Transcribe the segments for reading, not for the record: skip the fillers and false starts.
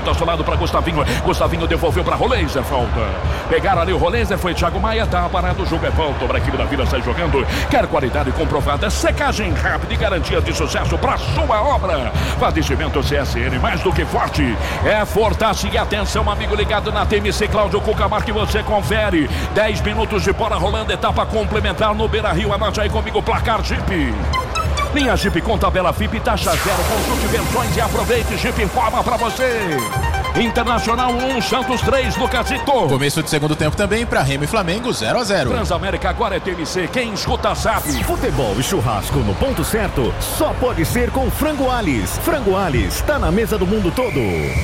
levantou ao seu lado para Gustavinho. Gustavinho devolveu para Roleiser, falta. Pegaram ali o Roleiser, foi Thiago Maia, tá parado, o jogo é falta para a equipe da Vila, sai jogando. Quer qualidade comprovada, secagem rápida e garantias de sucesso para sua obra. Abastecimento CSN, mais do que forte, é Fortace. E atenção, amigo ligado na TMC, Cláudio Cucamar, que você confere. 10 minutos de bola rolando, etapa complementar no Beira-Rio. Anote aí comigo, placar Jeep. Linha Jeep com tabela FIP, taxa zero, consulte versões e aproveite. Jeep informa pra você. Internacional 1, Santos 3, Lucasito. Começo de segundo tempo também para Remo e Flamengo, 0-0. Transamérica agora é TMC, quem escuta sabe. Futebol e churrasco no ponto certo só pode ser com Frango Alis. Frango Alis, tá na mesa do mundo todo.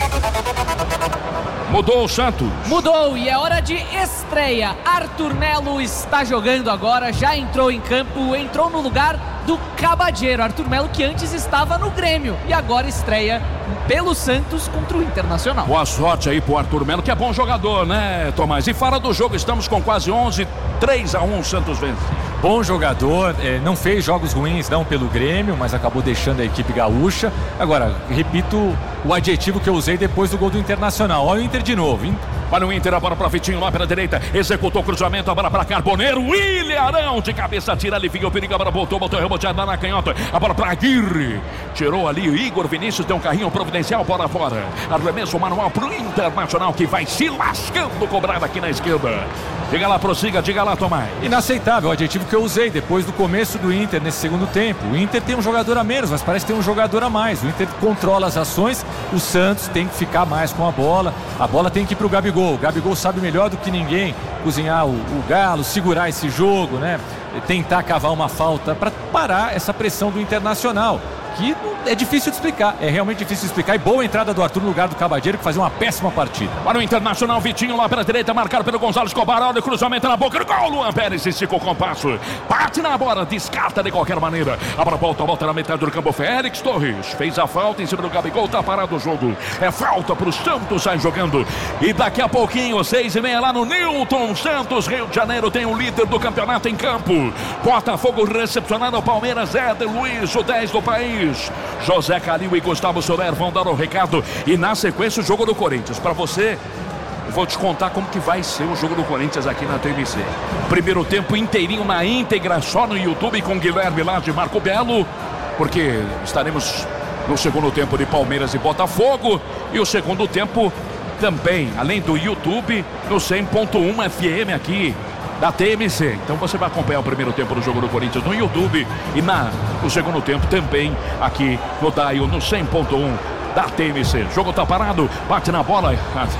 Mudou o Santos. Mudou e é hora de estreia. Arthur Melo está jogando agora, já entrou em campo, entrou no lugar do Cabageiro. Arthur Melo, que antes estava no Grêmio e agora estreia pelo Santos contra o Internacional. Boa sorte aí pro Arthur Melo, que é bom jogador, né, Tomás? E fora do jogo, estamos com quase 11, 3-1, Santos vence. Bom jogador, não fez jogos ruins não pelo Grêmio, mas acabou deixando a equipe gaúcha. Agora, repito o adjetivo que eu usei depois do gol do Internacional. Olha o Inter de novo, hein? Olha o Inter, a bola para Vitinho lá pela direita, executou o cruzamento, a bola para Carboneiro, William Arão de cabeça, tira, aliviou o perigo, a bola botou reboteada na canhota, a bola para Aguirre, tirou ali o Igor Vinícius, deu um carrinho providencial, bola fora, arremesso manual pro Internacional, que vai se lascando, cobrado aqui na esquerda. Diga lá, prossiga, diga lá, Tomás. Inaceitável, o adjetivo que eu usei depois do começo do Inter nesse segundo tempo. O Inter tem um jogador a menos, mas parece ter um jogador a mais. O Inter controla as ações, o Santos tem que ficar mais com a bola tem que ir pro Gabigol. O Gabigol sabe melhor do que ninguém cozinhar o Galo, segurar esse jogo, né? Tentar cavar uma falta para parar essa pressão do Internacional, que é difícil de explicar, é realmente difícil de explicar. E boa entrada do Arthur no lugar do Cabageiro, que fazia uma péssima partida. Para o Internacional, Vitinho lá pela direita, marcado pelo Gonzalo Escobar, olha o cruzamento na boca do gol, Luan Pérez esticou o compasso, bate na bola, descarta de qualquer maneira, a bola volta na metade do campo, Félix Torres fez a falta em cima do Gabigol, tá parado o jogo, é falta pro Santos, sai jogando, e daqui a pouquinho, 6:30 lá no Newton Santos, Rio de Janeiro, tem o líder do campeonato em campo, Botafogo recepcionando o Palmeiras, Éder Luiz, o 10 do país, José Calil e Gustavo Soler vão dar o recado. E na sequência o jogo do Corinthians. Para você, eu vou te contar como que vai ser o jogo do Corinthians aqui na TMC. Primeiro tempo inteirinho na íntegra, só no YouTube com Guilherme Lage e Marco Belo, porque estaremos no segundo tempo de Palmeiras e Botafogo. E o segundo tempo também, além do YouTube, no 100.1 FM aqui da TMC. Então você vai acompanhar o primeiro tempo do jogo do Corinthians no YouTube e no segundo tempo também aqui no Dial, no 100.1 da TMC. O jogo tá parado, bate na bola,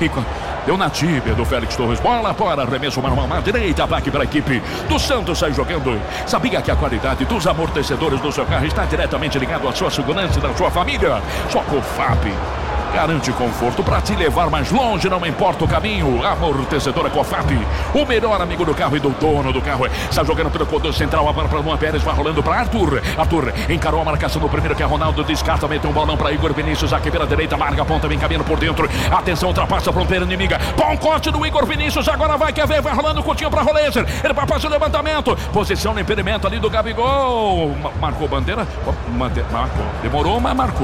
deu na tíbia do Félix Torres, bola fora, arremesso manual na direita, ataque para a equipe do Santos, sai jogando. Sabia que a qualidade dos amortecedores do seu carro está diretamente ligado à sua segurança e da sua família? Só com o FAP garante conforto para te levar mais longe, não importa o caminho. Amortecedora Cofap, o melhor amigo do carro e do dono do carro. Está jogando pelo corredor central, a bola para Luan Pérez, vai rolando para Arthur. Arthur encarou a marcação do primeiro, que é Ronaldo, descarta, meteu um balão para Igor Vinícius, aqui pela direita, larga a ponta, vem caminhando por dentro. Atenção, ultrapassa a fronteira inimiga. Bom corte do Igor Vinícius, agora vai, quer ver, vai rolando o curtinho para Roleiser. Ele vai fazer o levantamento, posição no impedimento ali do Gabigol. Marcou bandeira, marcou, demorou, mas marcou.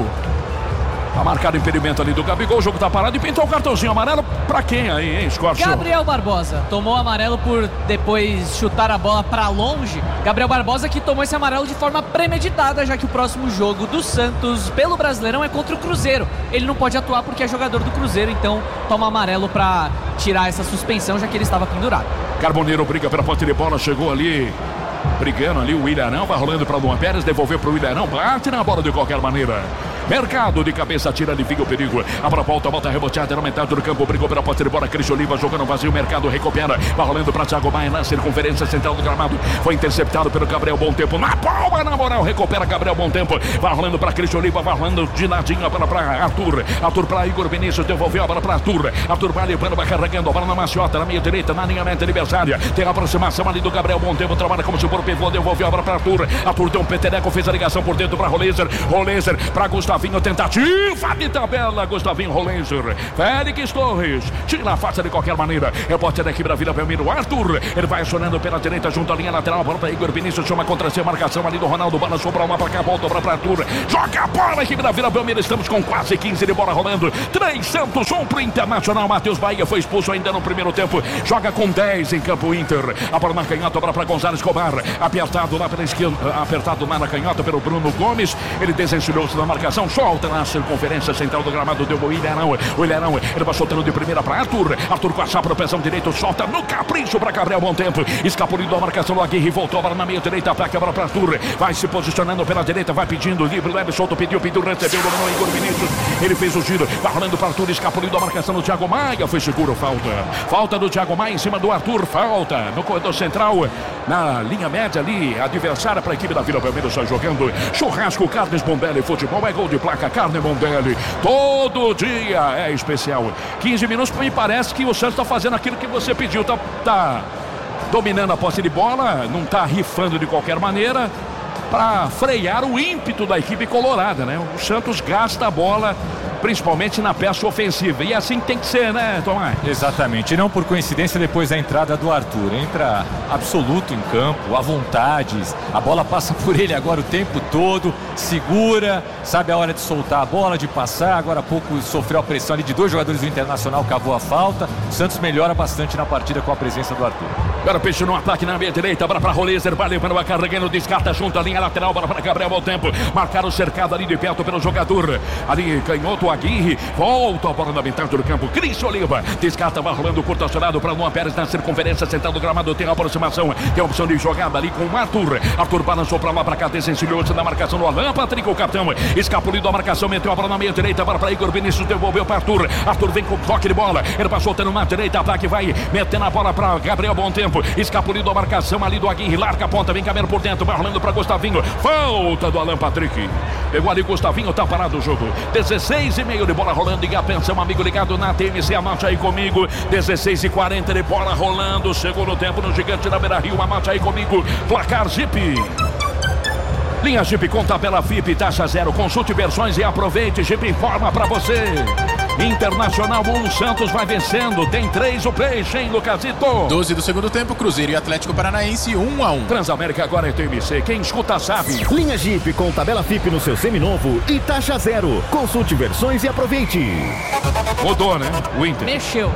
Tá marcado o impedimento ali do Gabigol, o jogo tá parado e pintou o cartãozinho amarelo pra quem aí, hein, Scorcho? Gabriel Barbosa tomou amarelo por depois chutar a bola pra longe. Gabriel Barbosa que tomou esse amarelo de forma premeditada, já que o próximo jogo do Santos pelo Brasileirão é contra o Cruzeiro. Ele não pode atuar porque é jogador do Cruzeiro, então toma amarelo pra tirar essa suspensão, já que ele estava pendurado. Carboneiro briga pela posse de bola, chegou ali brigando ali o William Arão, vai rolando para Luan Pérez, devolveu para o William Arão, bate na bola de qualquer maneira. Mercado de cabeça, tira, alivia o perigo. A bola volta reboteada na metade do campo, brigou pela posse de bola, Cristian Oliva jogando vazio, Mercado recupera, vai rolando para Thiago Maia na circunferência central do gramado, foi interceptado pelo Gabriel Bom Tempo, na palma, na moral, recupera Gabriel Bom Tempo, vai rolando para Cristian Oliva, vai rolando de ladinho a bola para Arthur para Igor Vinícius, devolveu a bola para Arthur vai levando, vai carregando a bola na maciota, na meia direita, na linha meta adversária, tem a aproximação ali do Gabriel Bom Tempo, trabalha como se for o pivô, devolveu a bola para Arthur deu um petereco, fez a ligação por dentro para Roleiser para Gustavo Gustavinho, tentativa de tabela. Gustavinho Rolenzer. Félix Torres. Tira a face de qualquer maneira. Repórter da equipe da Vila Belmiro. Arthur. Ele vai acionando pela direita junto à linha lateral. Bola para Igor Vinícius. Chama contra si a marcação ali do Ronaldo. Bola sobra uma para cá. Volta para Arthur. Joga a bola. Equipe da Vila Belmiro. Estamos com quase 15 de bola rolando. 3 Santos, 1 pro Internacional. Matheus Bahia foi expulso ainda no primeiro tempo. Joga com 10 em campo Inter. A bola na canhota para Gonzalo Escobar. Apertado lá pela esquerda. Apertado lá na canhota pelo Bruno Gomes. Ele desencilhou-se da marcação. Solta na circunferência central do gramado. Deu o Ilharão. O Ilharão. Ele vai soltando de primeira para Arthur. Arthur com a chapa no pezão direito. Solta no capricho para Gabriel. Bom tempo. Escapulindo a marcação do Aguirre. Voltou agora na meia direita. Para quebrar para Arthur. Vai se posicionando pela direita. Vai pedindo. Livre, leve, solto. Pediu, recebeu. Dominou Igor Vinícius. Ele fez o giro. Vai rolando para Arthur. Escapulindo a marcação do Thiago Maia. Foi seguro. Falta do Thiago Maia em cima do Arthur. Falta no corredor central. Na linha média ali. Adversária para a equipe da Vila Belmiro. Está jogando Churrasco Carnes Bondelli. Futebol é gol de placa. Carne Bondelli. Todo dia é especial. 15 minutos. Me parece que o Santos está fazendo aquilo que você pediu. Tá dominando a posse de bola. Não está rifando de qualquer maneira. Para frear o ímpeto da equipe colorada, né? O Santos gasta a bola, principalmente na peça ofensiva. E assim tem que ser, né, Tomás? Exatamente. E não por coincidência, depois da entrada do Arthur. Entra absoluto em campo, à vontade. A bola passa por ele agora o tempo todo. Segura, sabe a hora de soltar a bola, de passar. Agora há pouco sofreu a pressão ali de 2 jogadores do Internacional, cavou a falta. O Santos melhora bastante na partida com a presença do Arthur. Agora peixe no ataque na meia direita. Bola para Rolenzer, vai levando a carregando, descarta junto à linha lateral. Bola para Gabriel ao tempo. Marcaram o cercado ali de perto pelo jogador. Ali canhoto Aguirre. Volta a bola na metade do campo. Cris Oliva. Descarta, vai rolando curto acionado para Luan Pérez na circunferência central do gramado. Tem a aproximação. Tem a opção de jogada ali com o Arthur. Arthur balançou para lá, para cá. Desencilhou-se da marcação do Alan Patrick, o capitão. Escapulindo a marcação. Meteu a bola na meia direita. Bola para Igor Vinícius. Devolveu para Arthur. Arthur vem com toque de bola. Ele passou tendo na direita. Ataque vai metendo a bola para Gabriel. Bom tempo. Escapulindo a marcação ali do Aguirre. Larga a ponta. Vem caminhando por dentro. Vai rolando para Gustavinho. Falta do Alan Patrick. Pegou ali Gustavinho. Tá parado o jogo. 16,5 de bola rolando. E atenção, amigo ligado na TMC. Anote aí comigo. 16:40 de bola rolando. Segundo tempo no Gigante da Beira-Rio. Anote aí comigo. Placar Jeep. Linha Jeep com tabela FIP, taxa zero. Consulte versões e aproveite. Jeep informa pra você. Internacional 1, Santos vai vencendo. Tem 3 o peixe, hein, Lucasito? 12 do segundo tempo, Cruzeiro e Atlético Paranaense 1-1. Transamérica agora é TMC. Quem escuta sabe. Linha Jeep com tabela FIP no seu seminovo e taxa zero. Consulte versões e aproveite. Mudou, né? O Inter. Mexeu.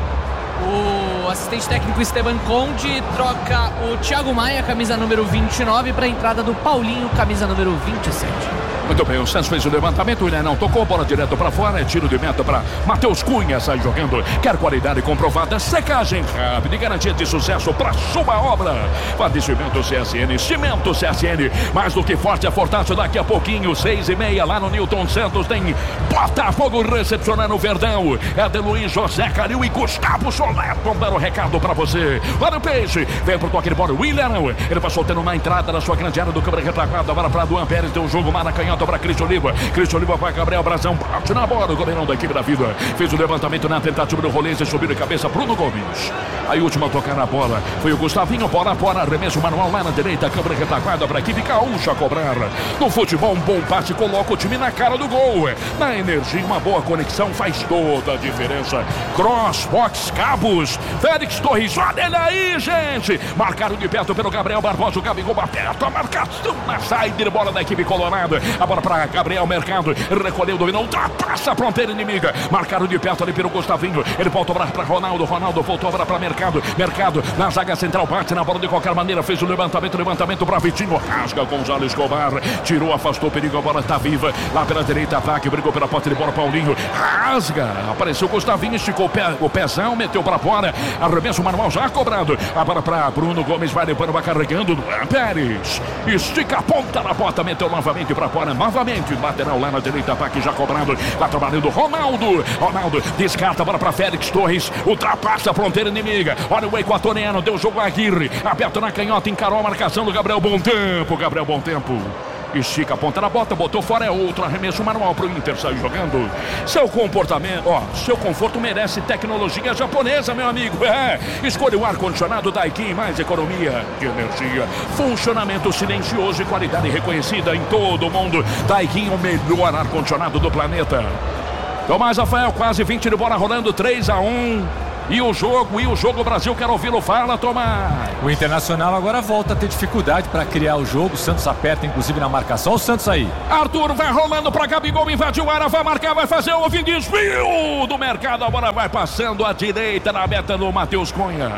O assistente técnico Esteban Conde troca o Thiago Maia, camisa número 29, para a entrada do Paulinho, camisa número 27. Muito bem, o Santos fez o levantamento, o Ilharão tocou, bola direto para fora, é tiro de meta para Matheus Cunha, sai jogando, quer qualidade comprovada, secagem rápida e garantia de sucesso para sua obra. Padecimento CSN, cimento CSN, mais do que forte é fortaço, daqui a pouquinho, 6:30, lá no Newton Santos, tem Botafogo recepcionando o Verdão, é de Luiz José Calil e Gustavo Soler, vão dar o recado para você. Lá no peixe, vem pro toque de bola, o Ilharão, ele vai soltando na entrada da sua grande área do câmera retaguarda, agora para Luan Pérez, deu um jogo Maracanã, para Cristian Oliva. Cristian Oliva para Gabriel Brazão. Bate na bola. O goleirão da equipe da Vida. Fez o levantamento na tentativa do Rolenzer. Subiu de cabeça Bruno Gomes. Aí o último a tocar na bola foi o Gustavinho. Bola fora. Arremesso manual lá na direita. Câmara retaguarda para a equipe gaúcha cobrar. No futebol, um bom passe coloca o time na cara do gol. Na energia, uma boa conexão faz toda a diferença. Cross, box, cabos. Félix Torres. Olha ele aí, gente. Marcaram de perto pelo Gabriel Barbosa. O Gabigol aperta a marcação na saída de bola da equipe colorada. A bola para Gabriel Mercado, recolheu, dominou, ultrapassa a fronteira inimiga, marcaram de perto ali pelo Gustavinho, ele voltou para Ronaldo voltou para Mercado na zaga central, bate na bola de qualquer maneira, fez o levantamento para Vitinho, rasga Gonzalo Escobar, tirou, afastou o perigo, a bola está viva, lá pela direita, ataque, brigou pela porta de bola, Paulinho, rasga, apareceu o Gustavinho, esticou o pezão, meteu para fora, arremesso manual já cobrado, a bola para Bruno Gomes, vai levando, vai carregando, Pérez, estica a ponta na porta, meteu novamente para fora, novamente, lateral lá na direita, ataque já cobrado, lá trabalhando Ronaldo, descarta a bola para Félix Torres, ultrapassa a fronteira inimiga, olha o equatoriano, deu jogo a Aguirre, aberto na canhota, encarou a marcação do Gabriel Bom Tempo, Estica a ponta na bota, botou fora, é outro arremesso manual pro Inter sair jogando. Seu comportamento, seu conforto merece tecnologia japonesa, meu amigo. Escolha o ar-condicionado Daikin, mais economia de energia. Funcionamento silencioso e qualidade reconhecida em todo o mundo. Daikin, o melhor ar-condicionado do planeta. Tomás Rafael, quase 20 de bola rolando, 3-1. E o jogo, Brasil, quero ouvi-lo, fala, Tomás. O Internacional agora volta a ter dificuldade para criar o jogo. O Santos aperta, inclusive, na marcação. O Santos aí. Arthur vai rolando para Gabigol, invadiu a área, vai marcar, vai fazer o desvio do mercado. A bola vai passando à direita na meta do Matheus Cunha.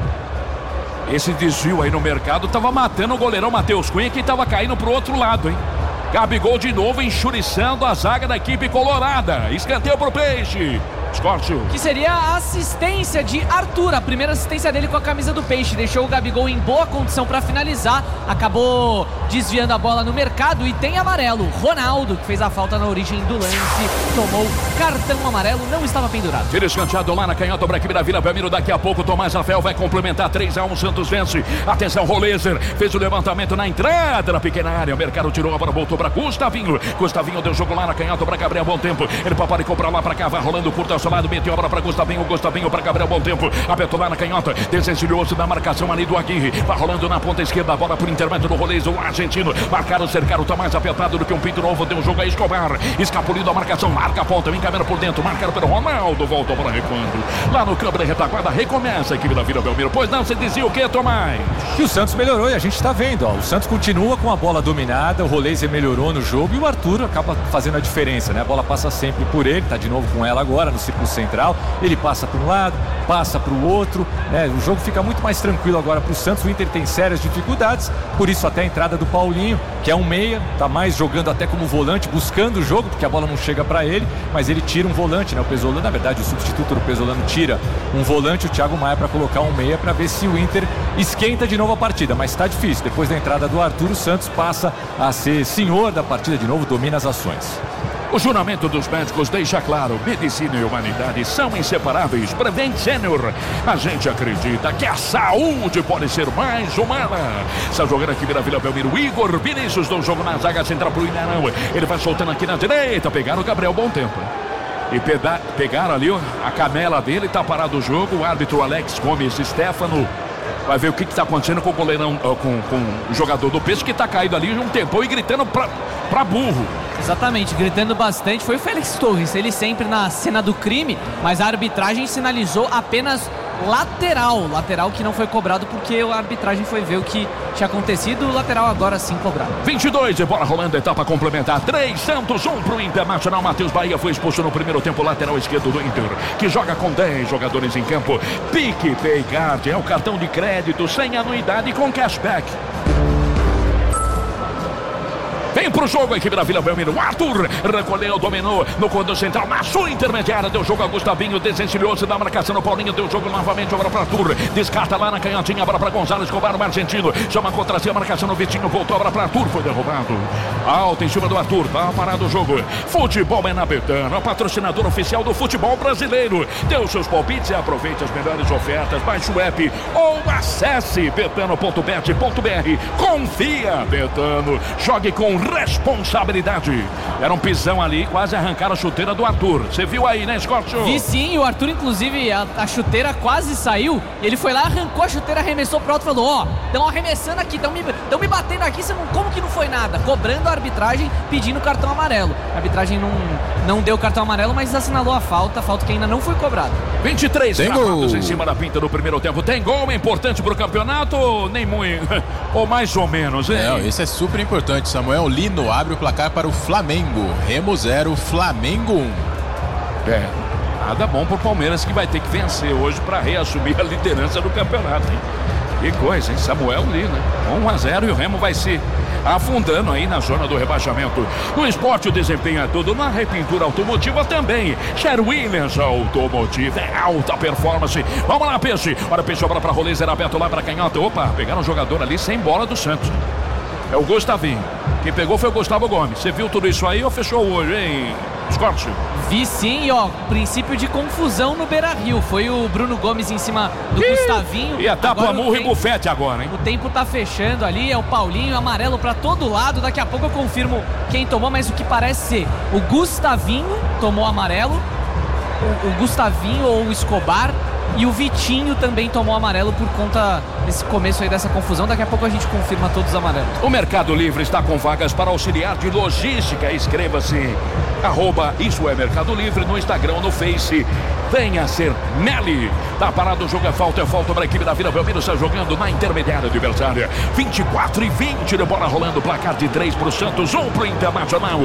Esse desvio aí no mercado tava matando o goleirão Matheus Cunha, que tava caindo pro outro lado, hein? Gabigol de novo enxuriçando a zaga da equipe colorada. Escanteio pro Peixe. Escórcio. Que seria a assistência de Arthur, a primeira assistência dele com a camisa do Peixe. Deixou o Gabigol em boa condição para finalizar. Acabou desviando a bola no mercado e tem amarelo. Ronaldo, que fez a falta na origem do lance, tomou cartão amarelo, não estava pendurado. Tira escanteado lá na canhota para a equipe da Vila Belmiro. Daqui a pouco Tomás Rafael vai complementar. 3-1, Santos vence. Atenção, Rolezer fez o levantamento na entrada da pequena área. O mercado tirou a bola, voltou para Gustavinho. Gustavinho deu jogo lá na canhota para Gabriel, bom tempo. Ele paparicou para lá, para cá, vai rolando curto ao seu lado, meteu a bola para Gustavinho. Gustavinho para Gabriel, bom tempo. Apertou lá na canhota, desencilhou-se da marcação ali do Aguirre. Vai rolando na ponta esquerda, a bola por intermédio do Rolezer, o argentino. Marcaram, cercaram, tá mais apertado do que um pinto novo. Deu jogo a Escobar. Escapulido a marcação, marca a ponta, vem câmera por dentro. Marcaram pelo Ronaldo, volta a bola recuando. Lá no campo da retaguarda, recomeça a equipe da Vila Belmiro. Pois não, você dizia o que, Tomás? Que o Santos melhorou e a gente está vendo, ó. O Santos continua com a bola dominada, o Rolezer melhorou no jogo e o Arthur acaba fazendo a diferença, né? A bola passa sempre por ele, tá de novo com ela agora no círculo central. Ele passa para um lado, passa para o outro, né? O jogo fica muito mais tranquilo agora para o Santos. O Inter tem sérias dificuldades, por isso até a entrada do Paulinho, que é um meia, tá mais jogando até como volante, buscando o jogo, porque a bola não chega para ele, mas ele tira um volante, né? O Pesolano, na verdade, o substituto do Pesolano tira um volante, o Thiago Maia para colocar um meia para ver se o Inter esquenta de novo a partida, mas está difícil. Depois da entrada do Arthur, o Santos passa a ser senhor da partida de novo, domina as ações. O juramento dos médicos deixa claro: medicina e humanidade são inseparáveis. Prevent Senior, a gente acredita que a saúde pode ser mais humana. Está jogando aqui na Vila Belmiro, Igor Vinícius do jogo na zaga central pro Ilharão. Ele vai soltando aqui na direita, pegaram o Gabriel, bom tempo. E pegaram ali a canela dele, tá parado o jogo. O árbitro Alex Gomes Stefano vai ver o que está acontecendo com o goleirão, com o jogador do Peixe, que está caído ali um tempo e gritando pra burro. Exatamente, gritando bastante. Foi o Félix Torres, ele sempre na cena do crime, mas a arbitragem sinalizou apenas lateral que não foi cobrado porque a arbitragem foi ver o que tinha acontecido. O lateral agora sim cobrado. 22 de bola rolando, etapa complementar. 3 Santos, 1 pro Internacional. Matheus Bahia foi expulso no primeiro tempo, lateral esquerdo do Inter, que joga com 10 jogadores em campo. PicPay Card é o cartão de crédito sem anuidade com cashback. Vem pro jogo a equipe da Vila Belmiro. Arthur recolheu, dominou no corredor central, na sua intermediária, deu jogo a Gustavinho, desencilhou-se da marcação no Paulinho, deu jogo novamente agora para Arthur, descarta lá na canhotinha, agora para Gonzalo Escobar, o argentino, chama contra si a marcação no Vitinho, voltou agora para Arthur, foi derrubado. Alta em cima do Arthur, tá parado o jogo. Futebol é na Betano, a patrocinadora oficial do futebol brasileiro. Dê os seus palpites e aproveite as melhores ofertas. Baixe o app ou acesse betano.bet.br. Confia, Betano. Jogue com responsabilidade. Era um pisão ali, quase arrancaram a chuteira do Arthur. Você viu aí, né, Scott? Vi sim, o Arthur inclusive a chuteira quase saiu, e ele foi lá, arrancou a chuteira, arremessou pro alto e falou: ó, estão arremessando aqui, estão me batendo aqui, como que não foi nada? Cobrando a arbitragem, pedindo cartão amarelo. A arbitragem não deu cartão amarelo, mas assinalou a falta que ainda não foi cobrada. 23 cravados em cima da pinta do primeiro tempo. Tem gol, é importante pro campeonato? Nem muito, ou mais ou menos, hein? Não, esse é super importante, Samuel. Lino abre o placar para o Flamengo. Remo 0, Flamengo 1. Nada bom pro Palmeiras, que vai ter que vencer hoje para reassumir a liderança do campeonato, hein? Que coisa, hein? Samuel Lino, 1-0 e o Remo vai se afundando aí na zona do rebaixamento. No esporte o desempenho é tudo, na repintura automotiva também. Sher Williams Automotiva é alta performance. Vamos lá, Peixe. Olha, Peixe, bola para Rolezer, aberto lá para canhota. Opa, pegaram um jogador ali sem bola do Santos. É o Gustavinho. Quem pegou foi o Gustavo Gomes. Você viu tudo isso aí ou fechou o olho, hein, Scott? Vi sim, e ó, princípio de confusão no Beira-Rio. Foi o Bruno Gomes em cima do Gustavinho. E a tapa murro e bufete agora, hein? O tempo tá fechando ali, é o Paulinho, amarelo pra todo lado. Daqui a pouco eu confirmo quem tomou, mas o que parece ser o Gustavinho tomou amarelo, o Gustavinho ou o Escobar, e o Vitinho também tomou amarelo por conta desse começo aí dessa confusão. Daqui a pouco a gente confirma todos os amarelos. O Mercado Livre está com vagas para auxiliar de logística. Inscreva-se, @Isso é Mercado Livre no Instagram, no Face. Venha ser Meli. Tá parado o jogo, é falta para a equipe da Vila Belmiro. Está jogando na intermediária adversária. 24-20 de bola rolando. Placar de 3 para o Santos, 1 para o Internacional.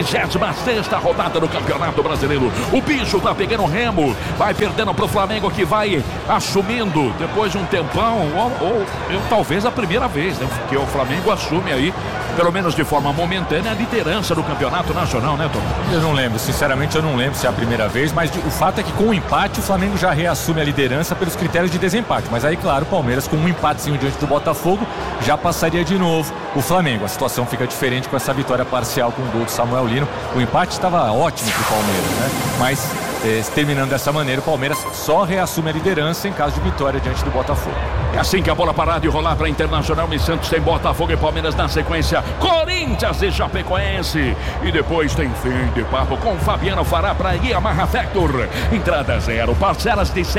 26ª rodada do Campeonato Brasileiro. O bicho tá pegando o remo. Vai perdendo para o Flamengo, que vai assumindo depois de um tempão. Ou talvez a primeira vez, né? Que o Flamengo assume aí, pelo menos de forma momentânea, a liderança do Campeonato Nacional, né, Tom? Eu não lembro, sinceramente eu não lembro se é a primeira vez, mas o fato é que com o empate o Flamengo já reassume a liderança pelos critérios de desempate. Mas aí, claro, o Palmeiras com um empatezinho diante do Botafogo já passaria de novo o Flamengo. A situação fica diferente com essa vitória parcial com o gol do Samuel Lino. O empate estava ótimo para o Palmeiras, né? Mas terminando dessa maneira, o Palmeiras só reassume a liderança em caso de vitória diante do Botafogo. É assim que a bola parada e rolar para Internacional e Santos. Tem Botafogo e Palmeiras na sequência. Corinthians e Chapecoense. E depois tem fim de papo com Fabiano Fará para Yamaha Factor. Entrada 0, parcelas de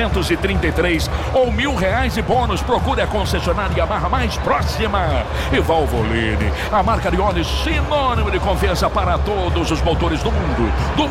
733 ou R$1.000 e bônus. Procure a concessionária Yamaha mais próxima. E Valvoline, a marca de óleo sinônimo de confiança para todos os motores do mundo.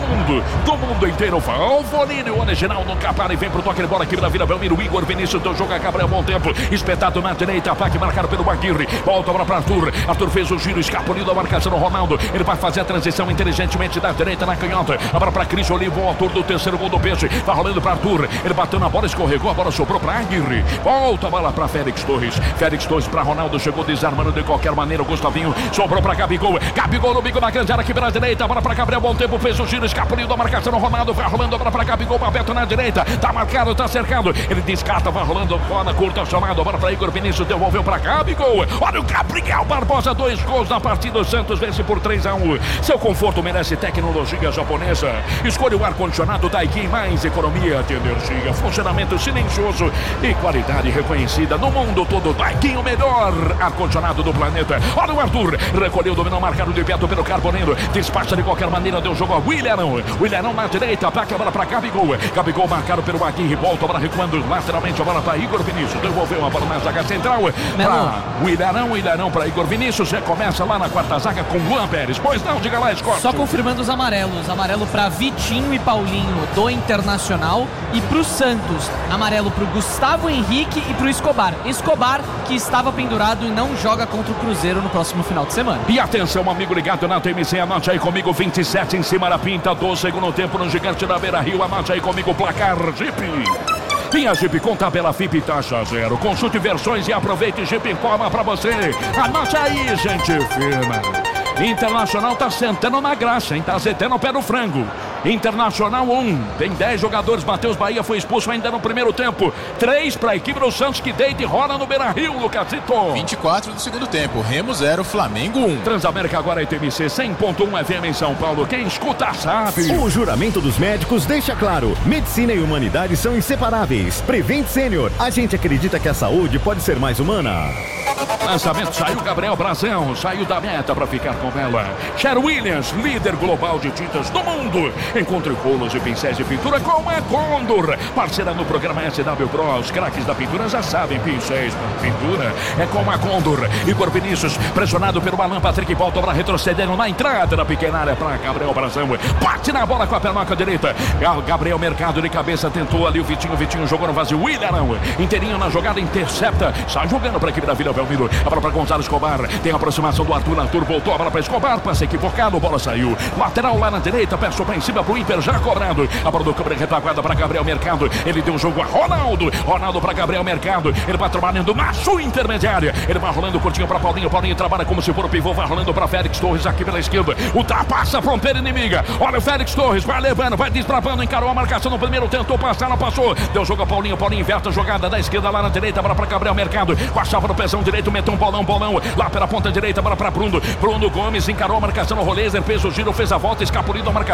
Do mundo inteiro. Valvoline, o original nunca para. E vem pro toque de bola aqui da Vila Belmiro. Igor Vinícius do jogo, Gabriel, bom tempo. Espetado na direita, ataque marcado pelo Aguirre. Volta para Arthur. Arthur fez o giro, escapuliu da marcação do Ronaldo. Ele vai fazer a transição inteligentemente da direita na canhota. Agora para Cris Olivo, o autor do terceiro gol do Peixe. Vai rolando para Arthur. Ele bateu na bola, escorregou, a bola sobrou para Aguirre. Volta a bola para Félix Torres. Félix Torres para Ronaldo, chegou desarmando de qualquer maneira. O Gustavinho sobrou para Gabigol. Gabigol no bico da grande área aqui pela direita. Bola para Gabriel, bom tempo, fez o giro, escapuliu da marcação do Ronaldo. Vai rolando agora para Gabigol, aberto na direita. Tá marcado, tá cercado. Ele descarta, vai rolando, bola curta, chamado. Agora para Igor Vinícius, devolveu para Gabigol. Olha o Gabriel Barbosa, 2 gols na partida. O Santos vence por 3-1. Seu conforto merece tecnologia japonesa. Escolha o ar-condicionado Daikin, mais economia de energia, funcionamento silencioso e qualidade reconhecida no mundo todo. Daikin, o melhor ar-condicionado do planeta. Olha o Arthur, recolheu o domínio marcado de perto pelo Carboneiro. Despacha de qualquer maneira, deu jogo ao Willian na direita, ataca a bola para Gabigol. Gabigol marcado pelo Aguirre, volta a bola recuando lateralmente, a bola para Igor Vinícius. Devolveu a bola na zaga central para Willian para Igor Vinícius. Recomeça lá na quarta zaga com Luan Pérez. Pois não, diga lá, Scott. Só confirmando os amarelos. Amarelo para Vitinho e Paulinho do Internacional. E para o Santos, amarelo para o Gustavo Henrique e para o Escobar. Escobar, que estava pendurado e não joga contra o Cruzeiro no próximo final de semana. E atenção, amigo ligado na TMC, anote aí comigo, 27 em cima da pinta do segundo tempo no Gigante da Beira-Rio. Anote aí comigo o placar Jeep. Tem a Jeep com tabela FIP taxa 0. Consulte versões e aproveite. Jeep informa pra você. Anote aí, gente firma. Internacional tá sentando na graxa, hein? Tá azeitando o pé do frango. Internacional 1, tem 10 jogadores. Matheus Bahia foi expulso ainda no primeiro tempo. 3 para a equipe do Santos, que deita e rola no Beira-Rio, Lucasito. 24 do segundo tempo, Remo 0, Flamengo 1. Transamérica agora é TMC 100.1 FM em São Paulo. Quem escuta sabe. O juramento dos médicos deixa claro: medicina e humanidade são inseparáveis. Prevent Sênior, a gente acredita que a saúde pode ser mais humana. Lançamento, saiu Gabriel Brazão, saiu da meta para ficar com ela. Cher Williams, líder global de tintas do mundo. Encontre rolos e pincéis de pintura com a Condor. Parceira no programa SW Pro. Os craques da pintura já sabem, pincéis para pintura é com a Condor. Igor Vinícius, pressionado pelo Alan Patrick, volta para retrocedendo na entrada da pequena área para Gabriel Brazão. Bate na bola com a pernoca direita. Gabriel Mercado de cabeça tentou ali o Vitinho jogou no vazio. Willian inteirinho na jogada, intercepta. Sai jogando para a equipe da Vila Belmiro. A bola para Gonzalo Escobar. Tem a aproximação do Arthur. Arthur voltou a bola para Escobar. Passe equivocado, bola saiu. Lateral lá na direita, peço para em cima pro Inter, já cobrado. A bola do câmera retaguarda para Gabriel Mercado. Ele deu jogo a Ronaldo para Gabriel Mercado. Ele vai trabalhando na sua intermediária. Ele vai rolando curtinho para Paulinho. Paulinho trabalha como se for o pivô. Vai rolando para Félix Torres aqui pela esquerda. Ultrapassa a fronteira inimiga. Olha o Félix Torres. Vai levando, vai desbravando. Encarou a marcação no primeiro. Tentou passar, não passou. Deu jogo a Paulinho. Paulinho inverte a jogada da esquerda lá na direita. Bola para Gabriel Mercado. Com a chapa no pezão direito. Meteu um bolão. Lá pela ponta direita. Bola para Bruno Gomes. Encarou a marcação no Rolezer. Fez o giro, fez a volta. Escapuliu a marcação. Deu a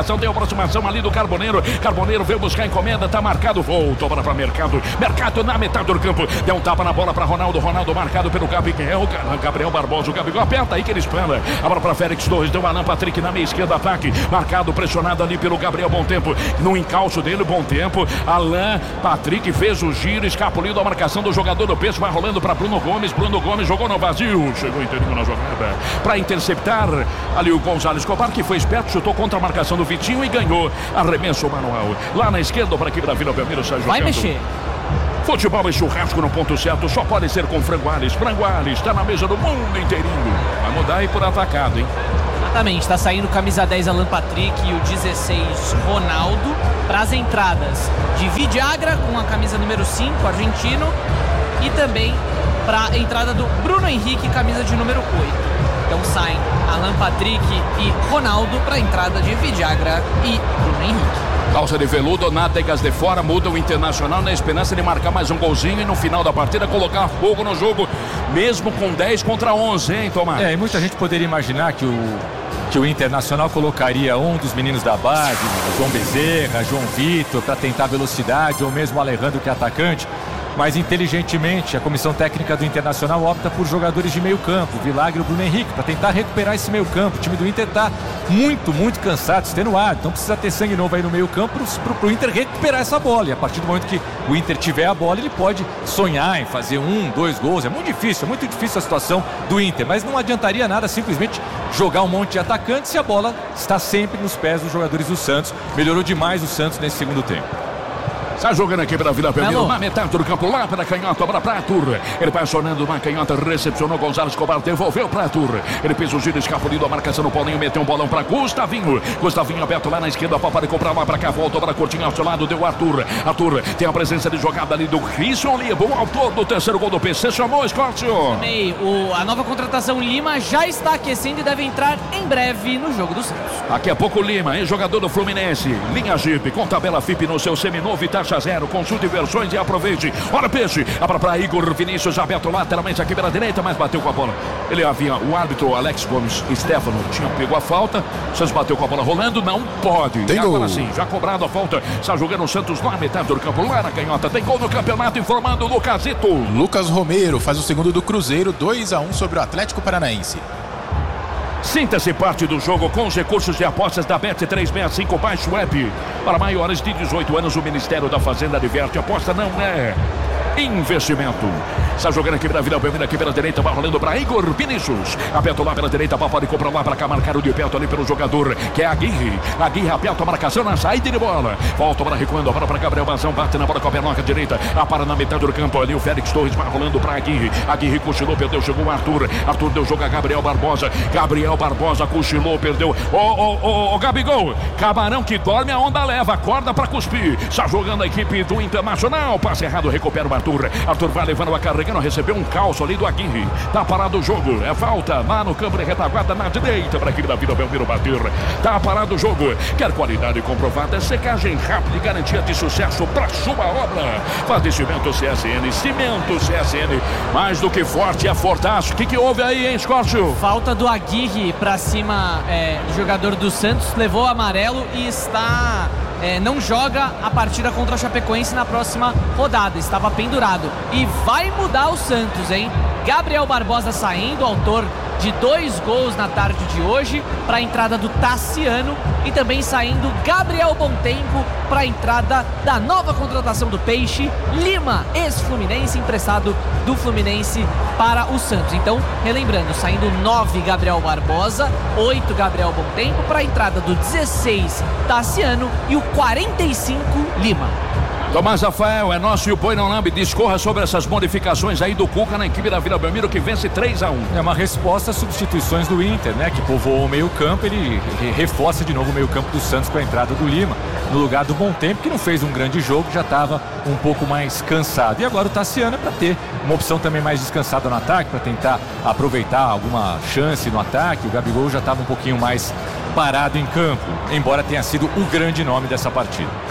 aproximação ali do Carboneiro. Carboneiro veio buscar a encomenda, tá marcado, voltou para Mercado. Mercado na metade do campo, deu um tapa na bola para Ronaldo. Ronaldo marcado pelo Gabriel. Gabriel Barbosa, o Gabigol aperta aí que ele espana. A bola para Félix Torres, deu Alan Patrick na meia esquerda, ataque. Marcado, pressionado ali pelo Gabriel Bom Tempo. No encalço dele, Bom Tempo. Alan Patrick fez o giro, escapuliu da marcação do jogador do Peixe, vai rolando para Bruno Gomes. Bruno Gomes jogou no vazio, chegou inteirinho na jogada para interceptar ali o Gonzalo Escobar, que foi esperto, chutou contra a marcação do Vitinho e ganhou. Arremesso manual lá na esquerda para a equipe da Vila Belmiro. Vai mexer. Futebol e churrasco no ponto certo, só pode ser com Frango Alves. Frango Alves está na mesa do mundo inteirinho. Vai mudar aí por atacado, hein? Exatamente, está saindo camisa 10 Alan Patrick e o 16 Ronaldo para as entradas de Vidagra com a camisa número 5, argentino, e também para a entrada do Bruno Henrique, camisa de número 8. Então saem Alan Patrick e Ronaldo para a entrada de Vidagra e Bruno Henrique. Calça de veludo, nádegas de fora, muda o Internacional na esperança de marcar mais um golzinho e no final da partida colocar fogo no jogo, mesmo com 10 contra 11, hein, Tomás? E muita gente poderia imaginar que o Internacional colocaria um dos meninos da base, João Bezerra, João Vitor, para tentar velocidade, ou mesmo o Alejandro, que é atacante. Mas inteligentemente a comissão técnica do Internacional opta por jogadores de meio campo, Vilagra e o Bruno Henrique, para tentar recuperar esse meio campo. O time do Inter está muito cansado, extenuado, então precisa ter sangue novo aí no meio campo para o Inter recuperar essa bola. E a partir do momento que o Inter tiver a bola, ele pode sonhar em fazer 1, 2 gols. É muito difícil a situação do Inter, mas não adiantaria nada simplesmente jogar um monte de atacantes se a bola está sempre nos pés dos jogadores do Santos. Melhorou demais o Santos nesse segundo tempo. Está jogando aqui pela Vila Belmiro, na metade do campo, lá para canhota, para Arthur. Ele vai acionando na canhota, recepcionou Gonzalo Escobar, devolveu para Arthur. Ele fez o giro, escapulido, a marcação no Paulinho, meteu um bolão para Gustavinho. Gustavinho aberto lá na esquerda, para comprar lá para cá, voltou para Coutinho, ao seu lado, deu Arthur. Arthur tem a presença de jogada ali do Christian Lima, o autor do terceiro gol do PC, chamou o Escócio. A nova contratação Lima já está aquecendo e deve entrar em breve no jogo do Santos. Daqui a pouco Lima, jogador do Fluminense, linha Jeep, com tabela FIP no seu seminovo e taxa zero. Consulte versões e aproveite. Olha Peixe, abra para Igor Vinícius, aberto lateralmente aqui pela direita, mas bateu com a bola. Ele havia, o árbitro Alex Gomes Stefano pegou a falta. O Santos bateu com a bola rolando, não pode. Tem agora gol. sim, já cobrado a falta. Está jogando o Santos lá na metade do campo, lá na canhota. Tem gol no campeonato, informando o Lucasito. Lucas Romero faz o segundo do Cruzeiro, 2-1 sobre o Atlético Paranaense. Sinta-se parte do jogo com os recursos de apostas da Bet365, baixe o app. Para maiores de 18 anos, o Ministério da Fazenda adverte, aposta não é investimento. Está jogando aqui pela Vila Belmiro, aqui pela direita, vai rolando para Igor Vinícius. Aperta lá pela direita, pode comprar lá para cá, marcado de perto ali pelo jogador, que é Aguirre. Aguirre aperta a marcação na saída de bola. Volta para recuando, a bola para Gabriel Bazão, bate na bola com a pernoca direita, para na metade do campo ali, o Félix Torres vai rolando para Aguirre. Aguirre cochilou, perdeu, chegou o Arthur. Arthur deu jogo a Gabriel Barbosa. Gabriel Barbosa cochilou, perdeu. Ô Gabigol, camarão que dorme, a onda leva, acorda para cuspir. Está jogando a equipe do Internacional. Passe errado, recupera o Arthur. Arthur vai levando a carregando, recebeu um calço ali do Aguirre. Tá parado o jogo, é falta lá no campo de retaguarda na direita para a equipe da Vila Belmiro bater. Tá parado o jogo. Quer qualidade comprovada, secagem rápida e garantia de sucesso para sua obra. Padecimento CSN, cimento CSN, mais do que forte, é fortaço. O que houve aí, hein, Escócio? Falta do Aguirre para cima do jogador do Santos, levou o amarelo e está... não joga a partida contra a Chapecoense na próxima rodada, estava pendurado. E vai mudar o Santos, hein? Gabriel Barbosa saindo, autor de 2 gols na tarde de hoje, para a entrada do Tassiano, e também saindo Gabriel Bontempo para a entrada da nova contratação do Peixe, Lima, ex-Fluminense, emprestado do Fluminense para o Santos. Então, relembrando, saindo 9 Gabriel Barbosa, 8 Gabriel Bontempo, para a entrada do 16 Tassiano e o 45 Lima. Tomás Rafael, é nosso e o Boi não lambe. Discorra sobre essas modificações aí do Cuca na equipe da Vila Belmiro, que vence 3-1. É uma resposta às substituições do Inter, né? Que povoou o meio campo. Ele reforça de novo o meio campo do Santos com a entrada do Lima, no lugar do Bom Tempo, que não fez um grande jogo, já estava um pouco mais cansado. E agora o Tassiano é para ter uma opção também mais descansada no ataque, para tentar aproveitar alguma chance no ataque. O Gabigol já estava um pouquinho mais parado em campo, embora tenha sido o grande nome dessa partida.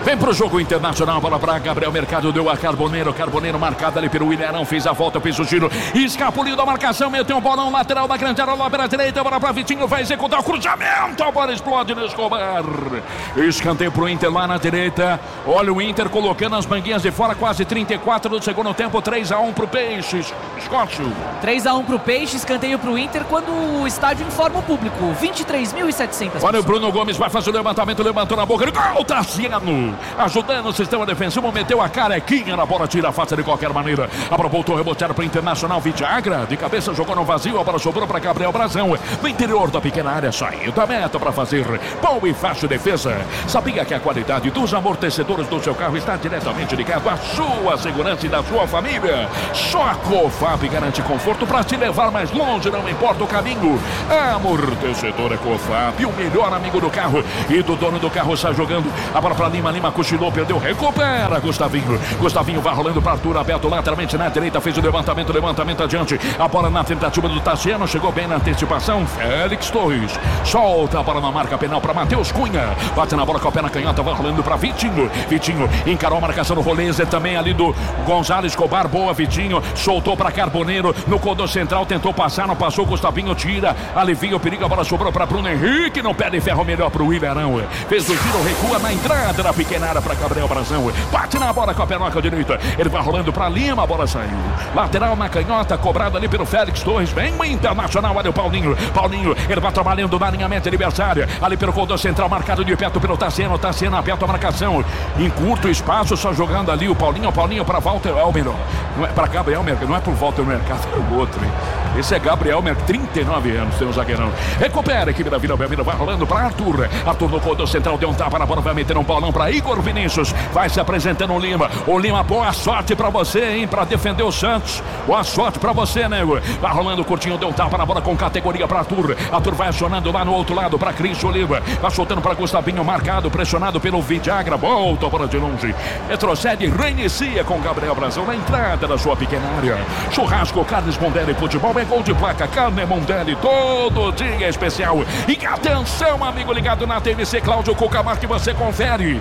Vem pro jogo Internacional, bola pra Gabriel Mercado, deu a Carboneiro marcado ali pelo Willian, fez a volta, fez o giro, escapuliu da marcação, meteu um bolão lateral da grande área, lá pela direita, bola pra Vitinho, vai executar o cruzamento, a bola explode no Escobar. Escanteio pro Inter lá na direita, olha o Inter colocando as manguinhas de fora, quase 34 do segundo tempo, 3-1 pro Peixes. Escócio. 3-1 pro Peixe, escanteio pro Inter quando o estádio informa o público, 23.700 Olha o Bruno Gomes, vai fazer o levantamento, levantou na boca, gol, Tassiano, ajudando o sistema defensivo, meteu a carequinha na bola, tira a face de qualquer maneira. A bola voltou a rebotear para o Internacional, Vidagra, de cabeça jogou no vazio, a bola sobrou para Gabriel Brazão, no interior da pequena área, saiu da meta para fazer bom e fácil defesa. Sabia que a qualidade dos amortecedores do seu carro está diretamente ligado à sua segurança e da sua família? Só a Cofap garante conforto para te levar mais longe, não importa o caminho. Amortecedor é Cofap, o melhor amigo do carro e do dono do carro. Está jogando a bola para Lima cochilou, perdeu, recupera Gustavinho vai rolando para Arthur, aberto lateralmente na direita, fez o levantamento adiante, a bola na tentativa do Tassiano, chegou bem na antecipação, Félix Torres solta a bola na marca penal para Matheus Cunha, bate na bola com a perna canhota, vai rolando para Vitinho encarou a marcação no Rolezer também ali do Gonzalo Escobar, boa Vitinho, soltou para Carboneiro, no corredor central, tentou passar, não passou, Gustavinho tira, alivia o perigo, a bola sobrou para Bruno Henrique, não perde ferro, melhor para o Willian, fez o giro, recua na entrada da pequena área para Gabriel Brazão, bate na bola com a pernoca direita, ele vai rolando para Lima, a bola saiu, lateral na canhota, cobrado ali pelo Félix Torres, vem o Internacional, olha o Paulinho, ele vai trabalhando na linha média adversária, ali pelo corredor central, marcado de perto pelo Tassiano aperta a marcação, em curto espaço, só jogando ali o Paulinho para Walter Elmer, não é para Gabriel Mercado, não é por Walter Mercado, é o outro, hein? Esse é Gabriel Mercado, 39 anos, tem um zagueirão, recupera a equipe da Vila Belmiro, vai rolando para Arthur no corredor central, deu um tapa na bola, vai meter um bolão para Igor Vinícius, vai se apresentando o Lima, boa sorte pra você, hein, pra defender o Santos, boa sorte pra você, nego, vai rolando curtinho, deu um tapa na bola com categoria pra Arthur vai acionando lá no outro lado pra Cris Oliva, vai soltando pra Gustavinho, marcado, pressionado pelo Vidagra, volta a bola de longe, retrocede, reinicia com Gabriel Brazão na entrada da sua pequena área, churrasco, carnes Mondelli, futebol é gol de placa, carne Mondelli, todo dia é especial, e atenção amigo ligado na TVC, Cláudio Cucamar, que você confere,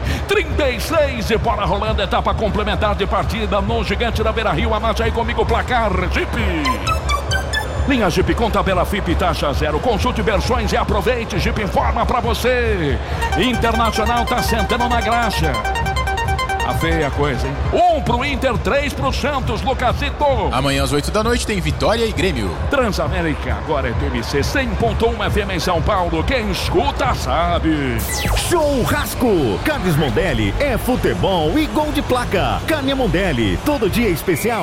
36 e bola rolando, etapa complementar de partida no Gigante da Beira-Rio, anote aí comigo o placar, Jeep. Linha Jeep com tabela FIP, taxa zero, consulte versões e aproveite, Jeep informa pra você, Internacional tá sentando na graxa. Tá feia a coisa, hein? 1 pro Inter, 3 pro Santos, Lucasito. Amanhã às 8 da noite tem Vitória e Grêmio. Transamérica, agora é TMC 100.1 FM em São Paulo. Quem escuta sabe. Churrasco. Carnes Mondelli é futebol e gol de placa. Carne Mondelli, todo dia especial.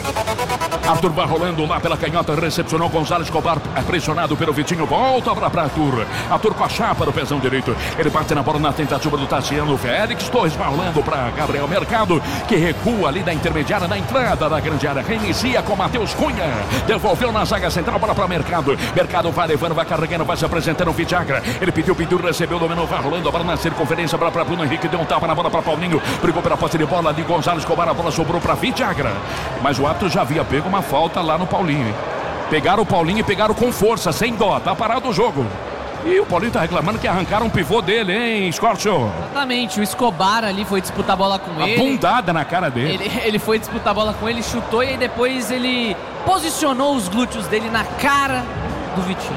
Arthur vai rolando lá pela canhota, recepcionou Gonzalo Escobar, pressionado pelo Vitinho, volta pra Arthur. Arthur com a chapa do pezão direito, ele bate na bola na tentativa do Tassiano, Félix Torres vai rolando pra Gabriel Mercado, que recua ali da intermediária, na entrada da grande área, reinicia com Matheus Cunha, devolveu na zaga central, bola pra Mercado vai levando, vai carregando, vai se apresentando o Vidagra, ele pediu, recebeu, dominou, vai rolando a bola na circunferência, bola pra Bruno Henrique, deu um tapa na bola pra Paulinho, brigou pela posse de bola de Gonzalo Escobar, a bola sobrou pra Vidagra, mas o árbitro já havia pego uma falta lá no Paulinho, hein? Pegaram o Paulinho e pegaram com força, sem dó, tá parado o jogo. E o Paulinho tá reclamando que arrancaram um pivô dele, hein, Scorcho? Exatamente, o Escobar ali foi disputar a bola com ele. Uma bundada na cara dele. Ele foi disputar a bola com ele, chutou e aí depois ele posicionou os glúteos dele na cara do Vitinho.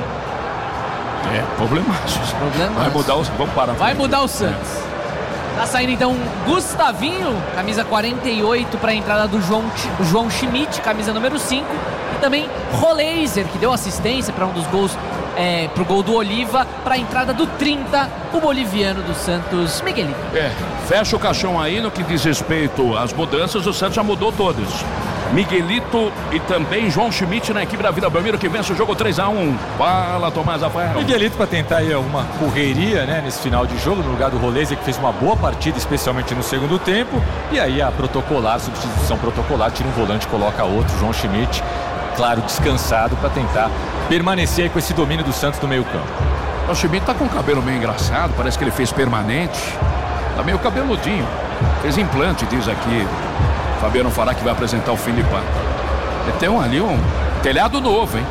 Problemático. Vai mudar o... Vamos parar. Vai mudar o Santos. Tá saindo então Gustavinho, camisa 48 para a entrada do João Schmidt, camisa número 5. E também Roleiser, que deu assistência para um dos gols, pro gol do Oliva, para a entrada do 30, o boliviano do Santos, Miguelito. Fecha o caixão aí no que diz respeito às mudanças, o Santos já mudou todas. Miguelito e também João Schmidt na equipe da Vila Belmiro, que vence o jogo 3-1. Fala, Tomás Rafael. Miguelito para tentar aí uma correria, né, nesse final de jogo, no lugar do Rolezer, que fez uma boa partida, especialmente no segundo tempo. E aí a substituição protocolar, tira um volante, coloca outro, João Schmidt, claro, descansado, para tentar permanecer aí com esse domínio do Santos no meio campo. O Schmidt tá com o cabelo meio engraçado, parece que ele fez permanente. Tá meio cabeludinho. Fez implante, diz aqui Fabiano Fará, que vai apresentar o Filipão. Tem ali um telhado novo, hein?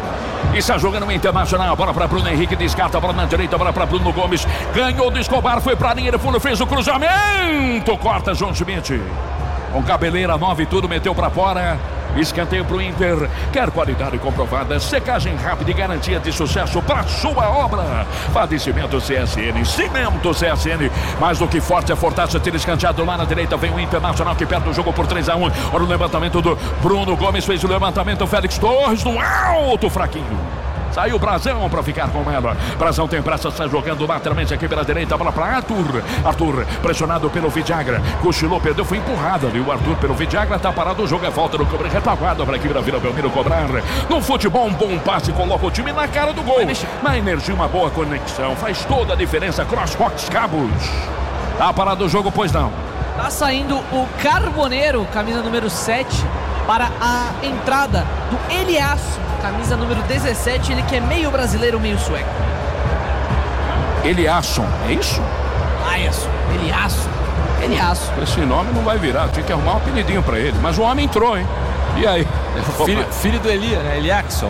Está jogando o Internacional. Bola para Bruno Henrique. Descarta a bola na direita. Bola para Bruno Gomes. Ganhou do Escobar. Foi para a linha de fundo. Fez o cruzamento. Corta João Schmidt. Com cabeleira nova e tudo. Meteu para fora. Escanteio para o Inter. Quer qualidade comprovada, secagem rápida e garantia de sucesso para sua obra. Padecimento CSN, Cimento CSN. Mais do que forte, a Fortaça tira escanteado lá na direita. Vem o Internacional que perde o jogo por 3-1. Olha o levantamento do Bruno Gomes. Fez o levantamento. Félix Torres no alto, fraquinho. Saiu o Brazão para ficar com ela. Brazão tem pressa, está jogando lateralmente aqui pela direita. Bola para Arthur. Arthur, pressionado pelo Vidagra. Cochilou, perdeu, foi empurrado ali. O Arthur pelo Vidagra, tá parado. O jogo é volta do Cobra. Retaguarda para aqui Vila Belmiro cobrar. No futebol, um bom passe coloca o time na cara do gol. Na energia, uma boa conexão. Faz toda a diferença. CrossFox Cabos. Tá parado o jogo, pois não. Tá saindo o Carboneiro, camisa número 7, para a entrada do Eliasso, camisa número 17, ele que é meio brasileiro, meio sueco. Eliasson, é isso? Eliasso. Esse nome não vai virar, tinha que arrumar um apelidinho pra ele. Mas o homem entrou, hein? E aí? Filho do Elia, né? Eliaxson,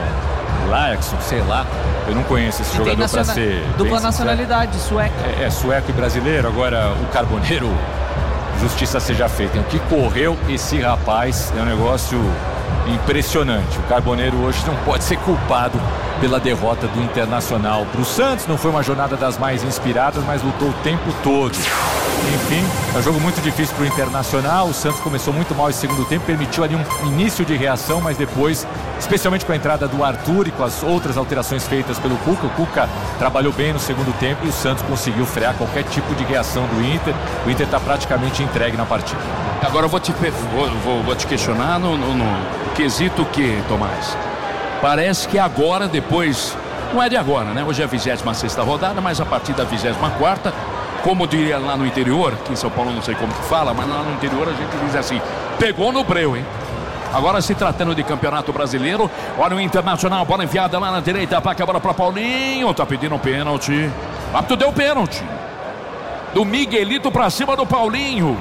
sei lá. Eu não conheço esse jogador pra ser... Dupla nacionalidade, sueco. É sueco e brasileiro. Agora o Carboneiro, justiça seja feita. O que correu esse rapaz é um negócio impressionante. O Carboneiro hoje não pode ser culpado pela derrota do Internacional para o Santos. Não foi uma jornada das mais inspiradas, mas lutou o tempo todo. Enfim, é um jogo muito difícil para o Internacional. O Santos começou muito mal esse segundo tempo, permitiu ali um início de reação, mas depois, especialmente com a entrada do Arthur e com as outras alterações feitas pelo Cuca, o Cuca trabalhou bem no segundo tempo e o Santos conseguiu frear qualquer tipo de reação do Inter. O Inter está praticamente entregue na partida. Agora eu vou te questionar no quesito que, Tomás? Parece que agora, depois, não é de agora, né? Hoje é a 26ª rodada, mas a partir da 24ª, como diria lá no interior, aqui em São Paulo não sei como que fala, mas lá no interior a gente diz assim, pegou no breu, hein? Agora se tratando de Campeonato Brasileiro, olha o Internacional, bola enviada lá na direita, ataca a bola para Paulinho, tá pedindo um pênalti. O árbitro deu pênalti. Do Miguelito para cima do Paulinho.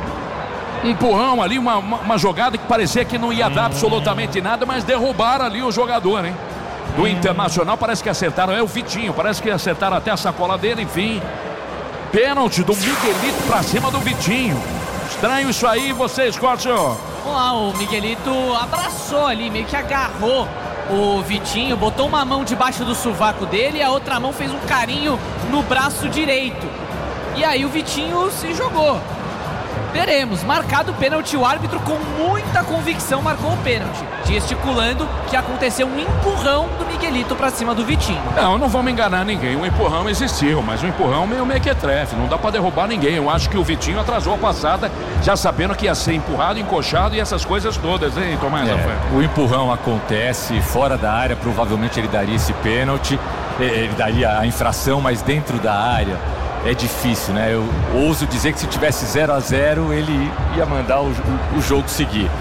Um empurrão ali, uma jogada que parecia que não ia dar absolutamente nada, mas derrubaram ali o jogador, hein? Do Internacional, parece que acertaram, é o Vitinho, parece que acertaram até a sacola dele, enfim. Pênalti do Miguelito pra cima do Vitinho. Estranho isso aí, vocês, Cortio. Vamos lá, o Miguelito abraçou ali, meio que agarrou o Vitinho, botou uma mão debaixo do sovaco dele e a outra mão fez um carinho no braço direito. E aí o Vitinho se jogou. Veremos, marcado o pênalti, o árbitro com muita convicção marcou o pênalti, gesticulando que aconteceu um empurrão do Miguelito pra cima do Vitinho. Não vamos enganar ninguém, o empurrão existiu, mas o empurrão meio mequetrefe, não dá pra derrubar ninguém. Eu acho que o Vitinho atrasou a passada, já sabendo que ia ser empurrado, encoxado e essas coisas todas, hein, Tomás? O empurrão acontece fora da área, provavelmente ele daria esse pênalti, ele daria a infração, mas dentro da área é difícil, né? Eu ouso dizer que se tivesse 0-0 ele ia mandar o jogo seguir.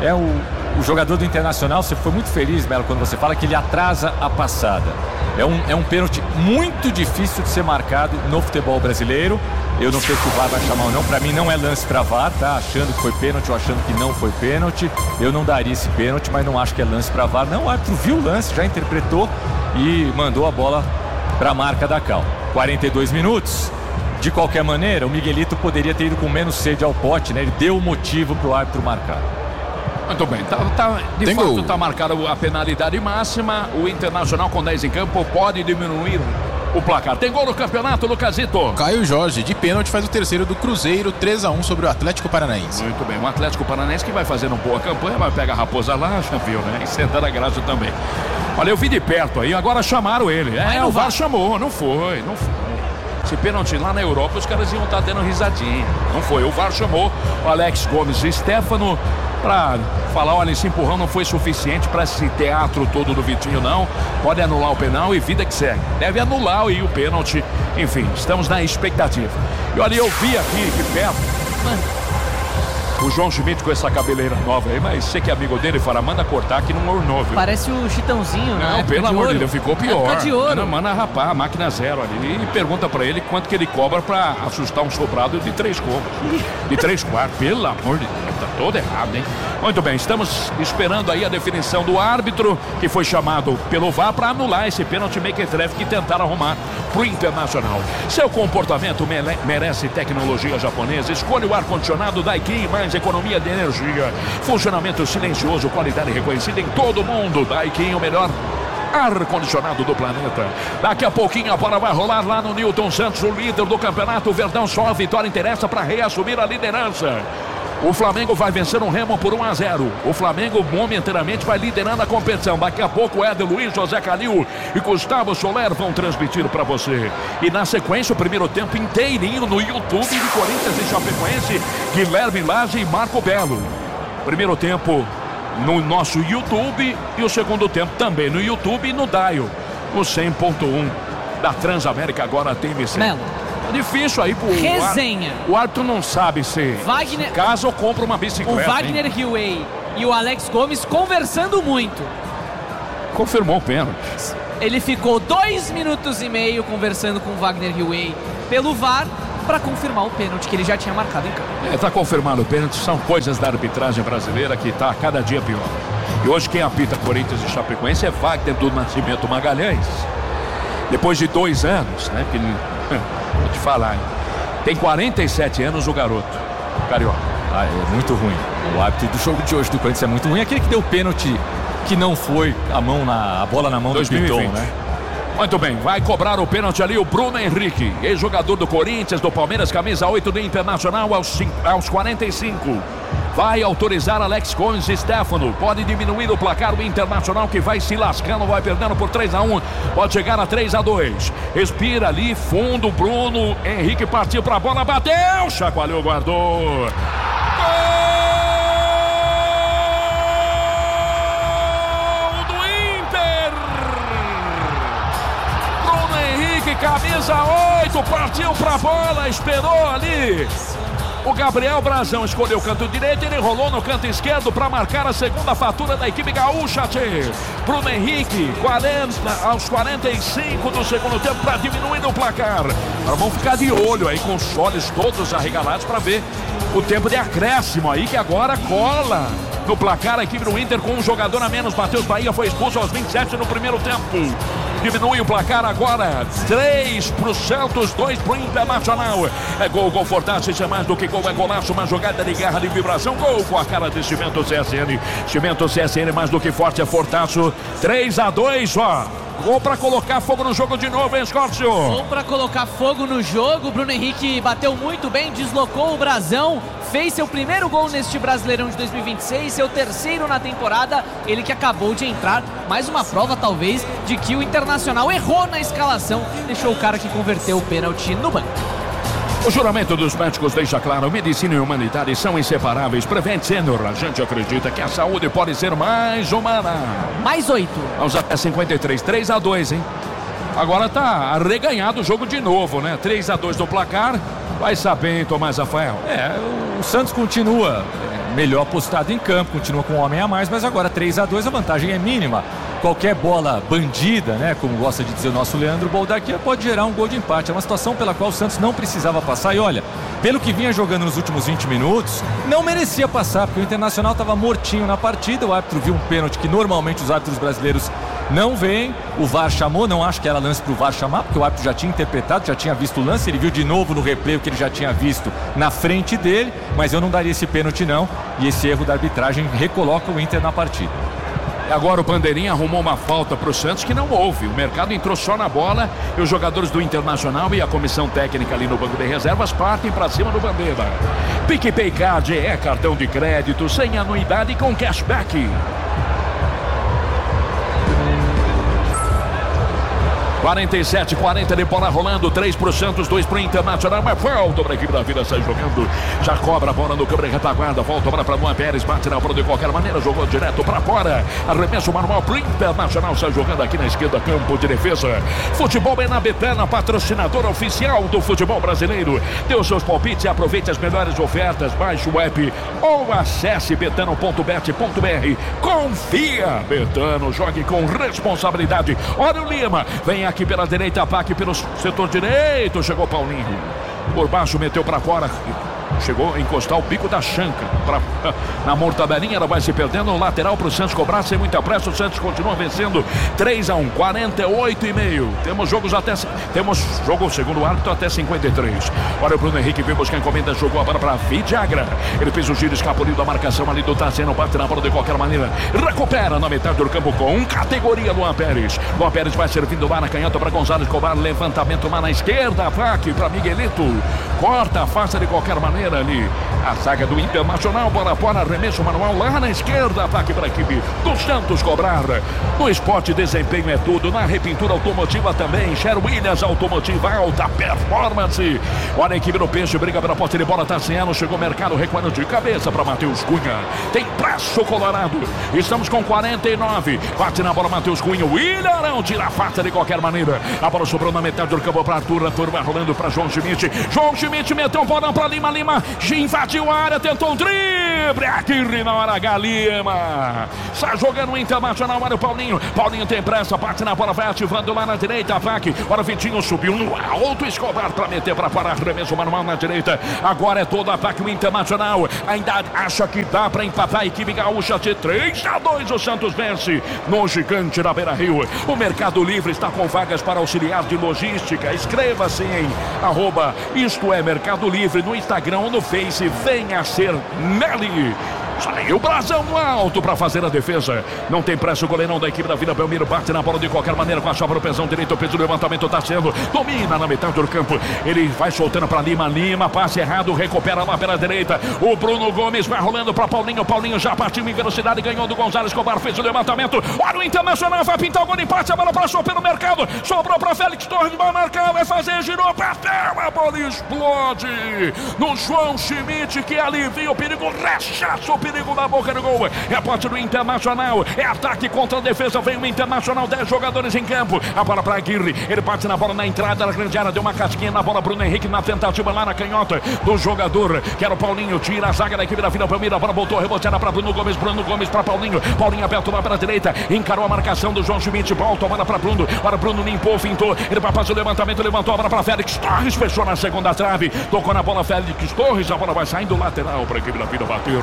O jogador do Internacional, você foi muito feliz, Melo, quando você fala que ele atrasa a passada. É um pênalti muito difícil de ser marcado no futebol brasileiro. Eu não sei se o VAR vai chamar ou não. Pra mim não é lance pra VAR, tá? Achando que foi pênalti ou achando que não foi pênalti. Eu não daria esse pênalti, mas não acho que é lance pra VAR. Não, o árbitro viu o lance, já interpretou e mandou a bola pra marca da Cal. 42 minutos. De qualquer maneira, o Miguelito poderia ter ido com menos sede ao pote, né? Ele deu o motivo pro árbitro marcar. Muito bem, de fato está marcada a penalidade máxima. O Internacional com 10 em campo pode diminuir o placar. Tem gol no campeonato, Lucasito. Caio Jorge, de pênalti, faz o terceiro do Cruzeiro, 3-1 sobre o Atlético Paranaense. Muito bem, o Atlético Paranaense que vai fazendo uma boa campanha, vai pegar a Raposa lá, já viu, né? E Santana Graça também. Olha, eu vi de perto aí, agora chamaram ele. O VAR chamou, não foi. Esse pênalti lá na Europa, os caras iam estar dando risadinha. Não foi, o VAR chamou o Alex Gomes e Stefano para falar, olha, esse empurrão não foi suficiente para esse teatro todo do Vitinho, não. Pode anular o penal e vida que segue. Deve anular aí o pênalti. Enfim, estamos na expectativa. E olha, eu vi aqui perto o João Schmidt com essa cabeleira nova aí, mas você que é amigo dele, fala, manda cortar que não ornou, viu? Parece o Chitãozinho, né? Não, pelo amor de Deus, ficou pior. De ouro. Manda rapar, a máquina zero ali e pergunta pra ele quanto que ele cobra pra assustar um sobrado de 3 cômodos. De 3 quartos, pelo amor de Deus. Todo errado, hein? Muito bem, estamos esperando aí a definição do árbitro, que foi chamado pelo VAR para anular esse pênalti mequetrefe que tentaram arrumar pro Internacional. Seu comportamento merece tecnologia japonesa. Escolha o ar-condicionado Daikin, mais economia de energia. Funcionamento silencioso, qualidade reconhecida em todo o mundo. Daikin, o melhor ar-condicionado do planeta. Daqui a pouquinho a bola vai rolar lá no Newton Santos, o líder do campeonato. O Verdão só a vitória interessa para reassumir a liderança. O Flamengo vai vencer um Remo por 1-0. O Flamengo momentaneamente vai liderando a competição. Daqui a pouco o Éder Luiz, José Calil e Gustavo Soler vão transmitir para você. E na sequência o primeiro tempo inteirinho no YouTube de Corinthians e Chapecoense, Guilherme Lage e Marco Belo. Primeiro tempo no nosso YouTube e o segundo tempo também no YouTube e no Dial, no 100.1 da Transamérica. Agora tem Vicente. Difícil aí pro resenha. O árbitro não sabe se casa ou compra uma bicicleta. O Wagner Huey e o Alex Gomes conversando muito. Confirmou o pênalti. Ele ficou 2 minutos e meio conversando com o Wagner Huey pelo VAR para confirmar o pênalti que ele já tinha marcado em campo. Tá confirmado o pênalti. São coisas da arbitragem brasileira que tá cada dia pior. E hoje quem apita Corinthians e Chapecoense é Wagner do Nascimento Magalhães. Depois de 2 anos, né? Vou te falar, hein? Tem 47 anos o garoto carioca. É muito ruim. O árbitro do jogo de hoje do Corinthians é muito ruim. Aquele que deu pênalti que não foi a bola na mão 2020. Do Piton, né? Muito bem, vai cobrar o pênalti ali o Bruno Henrique, ex-jogador do Corinthians, do Palmeiras, camisa 8 do Internacional aos 45. Vai autorizar Alex Gomes e Stefano. Pode diminuir o placar. O Internacional que vai se lascando, vai perdendo por 3-1. Pode chegar a 3-2. Respira ali, fundo. Bruno Henrique partiu pra bola, bateu, chacoalhou, guardou. Gol do Inter! Bruno Henrique, camisa 8, partiu pra bola, esperou ali. O Gabriel Brazão escolheu o canto direito, ele rolou no canto esquerdo para marcar a segunda fatura da equipe gaúcha. Bruno Henrique, aos 45 do segundo tempo para diminuir o placar. Agora vamos ficar de olho aí com os olhos todos arregalados para ver o tempo de acréscimo aí que agora cola no placar a equipe do Inter com um jogador a menos. Matheus Bahia foi expulso aos 27 no primeiro tempo. Diminui o placar agora, 3 pro Santos, 2 pro Internacional. É gol confortável, isso é mais do que gol, é golaço, uma jogada de garra, de vibração. Gol com a cara de Cimento CSN. Cimento CSN mais do que forte, é fortaço. 3-2, ó. Gol pra colocar fogo no jogo de novo, hein, Scorcio? Gol pra colocar fogo no jogo. Bruno Henrique bateu muito bem, deslocou o brasão, fez seu primeiro gol neste Brasileirão de 2026, seu terceiro na temporada. Ele que acabou de entrar, mais uma prova talvez de que o Internacional errou na escalação, deixou o cara que converteu o pênalti no banco. O juramento dos médicos deixa claro, medicina e humanidade são inseparáveis. Prevent Senior, a gente acredita que a saúde pode ser mais humana. Mais 8. Vamos até 53, 3-2, hein? Agora tá arreganhado o jogo de novo, né? 3-2 no placar, vai saber, hein, Tomás Rafael? O Santos continua melhor postado em campo, continua com um homem a mais, mas agora 3-2 a vantagem é mínima. Qualquer bola bandida, né, como gosta de dizer o nosso Leandro Boldaquia, pode gerar um gol de empate. É uma situação pela qual o Santos não precisava passar. E olha, pelo que vinha jogando nos últimos 20 minutos, não merecia passar, porque o Internacional estava mortinho na partida. O árbitro viu um pênalti que normalmente os árbitros brasileiros não veem. O VAR chamou, não acho que era lance para o VAR chamar, porque o árbitro já tinha interpretado, já tinha visto o lance. Ele viu de novo no replay o que ele já tinha visto na frente dele, mas eu não daria esse pênalti não. E esse erro da arbitragem recoloca o Inter na partida. Agora o Bandeirinha arrumou uma falta para o Santos que não houve. O mercado entrou só na bola e os jogadores do Internacional e a comissão técnica ali no banco de reservas partem para cima do Bandeira. PicPay Card é cartão de crédito sem anuidade com cashback. 47-40 de bola rolando, 3 pro Santos, 2 pro Internacional, mas volta pra equipe da Vida, sai jogando, já cobra a bola no câmera retaguarda, volta a bola pra Luan Pérez, bate na bola de qualquer maneira, jogou direto pra fora, arremesso manual pro Internacional, sai jogando aqui na esquerda, campo de defesa. Futebol é na Betana, patrocinadora oficial do futebol brasileiro. Dê os seus palpites e aproveite as melhores ofertas, baixe o app ou acesse betano.bet.br. Confia, Betano, jogue com responsabilidade. Olha o Lima, vem aqui pela direita, Pac pelo setor direito, chegou Paulinho, por baixo meteu pra fora, chegou a encostar o bico da chanca na mortadelinha, ela vai se perdendo. Lateral para o Santos cobrar sem muita pressa. O Santos continua vencendo 3-1, 48,5. Temos jogo segundo o árbitro até 53. Olha o Bruno Henrique, vem buscar a encomenda, jogou a bola para Vidagra. Ele fez o giro, escapuliu da marcação ali do Tassiano, bate na bola de qualquer maneira, recupera na metade do campo com categoria Luan Pérez. Luan Pérez vai servindo lá na canhota para Gonzalo Escobar, levantamento lá na esquerda, ataque para Miguelito, corta, faça de qualquer maneira ali a zaga do Internacional, bola fora, arremesso manual lá na esquerda, ataque para a equipe do Santos cobrar. No esporte, desempenho é tudo, na repintura automotiva também, Sher Williams Automotiva, alta performance. Olha a equipe do Peixe, briga pela posse de bola, Tassiano, chegou o mercado, recuando de cabeça para Matheus Cunha, tem preço colorado, estamos com 49, bate na bola Matheus Cunha, o Ilharão tira a faca de qualquer maneira, a bola sobrou na metade do campo para Arthur vai rolando para João Schmidt meteu um bolão para Lima invadiu a área, tentou um drible, aqui na hora H, Lima está jogando o Internacional, olha o Paulinho tem pressa, bate na bola, vai ativando lá na direita, ataque, olha o Vitinho subiu no alto, Escobar para meter para parar, arremesso manual na direita, agora é todo ataque o Internacional, ainda acha que dá para empatar a equipe gaúcha de 3-2, o Santos vence no gigante da Beira-Rio. O Mercado Livre está com vagas para auxiliar de logística, escreva-se em @isto-é-Mercado Livre no Instagram ou no Face, venha ser Nelly. Saiu o brasão no alto para fazer a defesa. Não tem pressa o goleirão da equipe da Vila Belmiro. Bate na bola de qualquer maneira com a chave no pezão direito. O peso do levantamento está sendo. Domina na metade do campo. Ele vai soltando para Lima. Passe errado. Recupera lá pela direita. O Bruno Gomes vai rolando para Paulinho. Paulinho já partiu em velocidade. Ganhou do Gonzalo Escobar. Fez o levantamento. Olha o Internacional. Vai pintar o gol de empate. A bola passou pelo mercado. Sobrou para Félix Torres. Vai marcar. Vai fazer. Girou. Bateu. A bola explode no João Schmidt, que alivia o perigo. Rechaça o perigo na boca do gol. É a posse do Internacional. É ataque contra a defesa. Vem o Internacional. 10 jogadores em campo. A bola para Aguirre. Ele bate na bola na entrada da grande área. Deu uma casquinha na bola. Bruno Henrique na tentativa lá na canhota do jogador, que era o Paulinho. Tira a zaga da equipe da Vila Belmiro. A bola voltou reboteada para Bruno Gomes. Bruno Gomes para Paulinho. Paulinho aberto lá para a direita. Encarou a marcação do João Schmidt. Volta a bola para Bruno. Agora Bruno limpou, fintou. Ele vai fazer o levantamento. Levantou a bola para Félix Torres. Fechou na segunda trave. Tocou na bola Félix Torres. A bola vai saindo lateral para a equipe da Vila bater.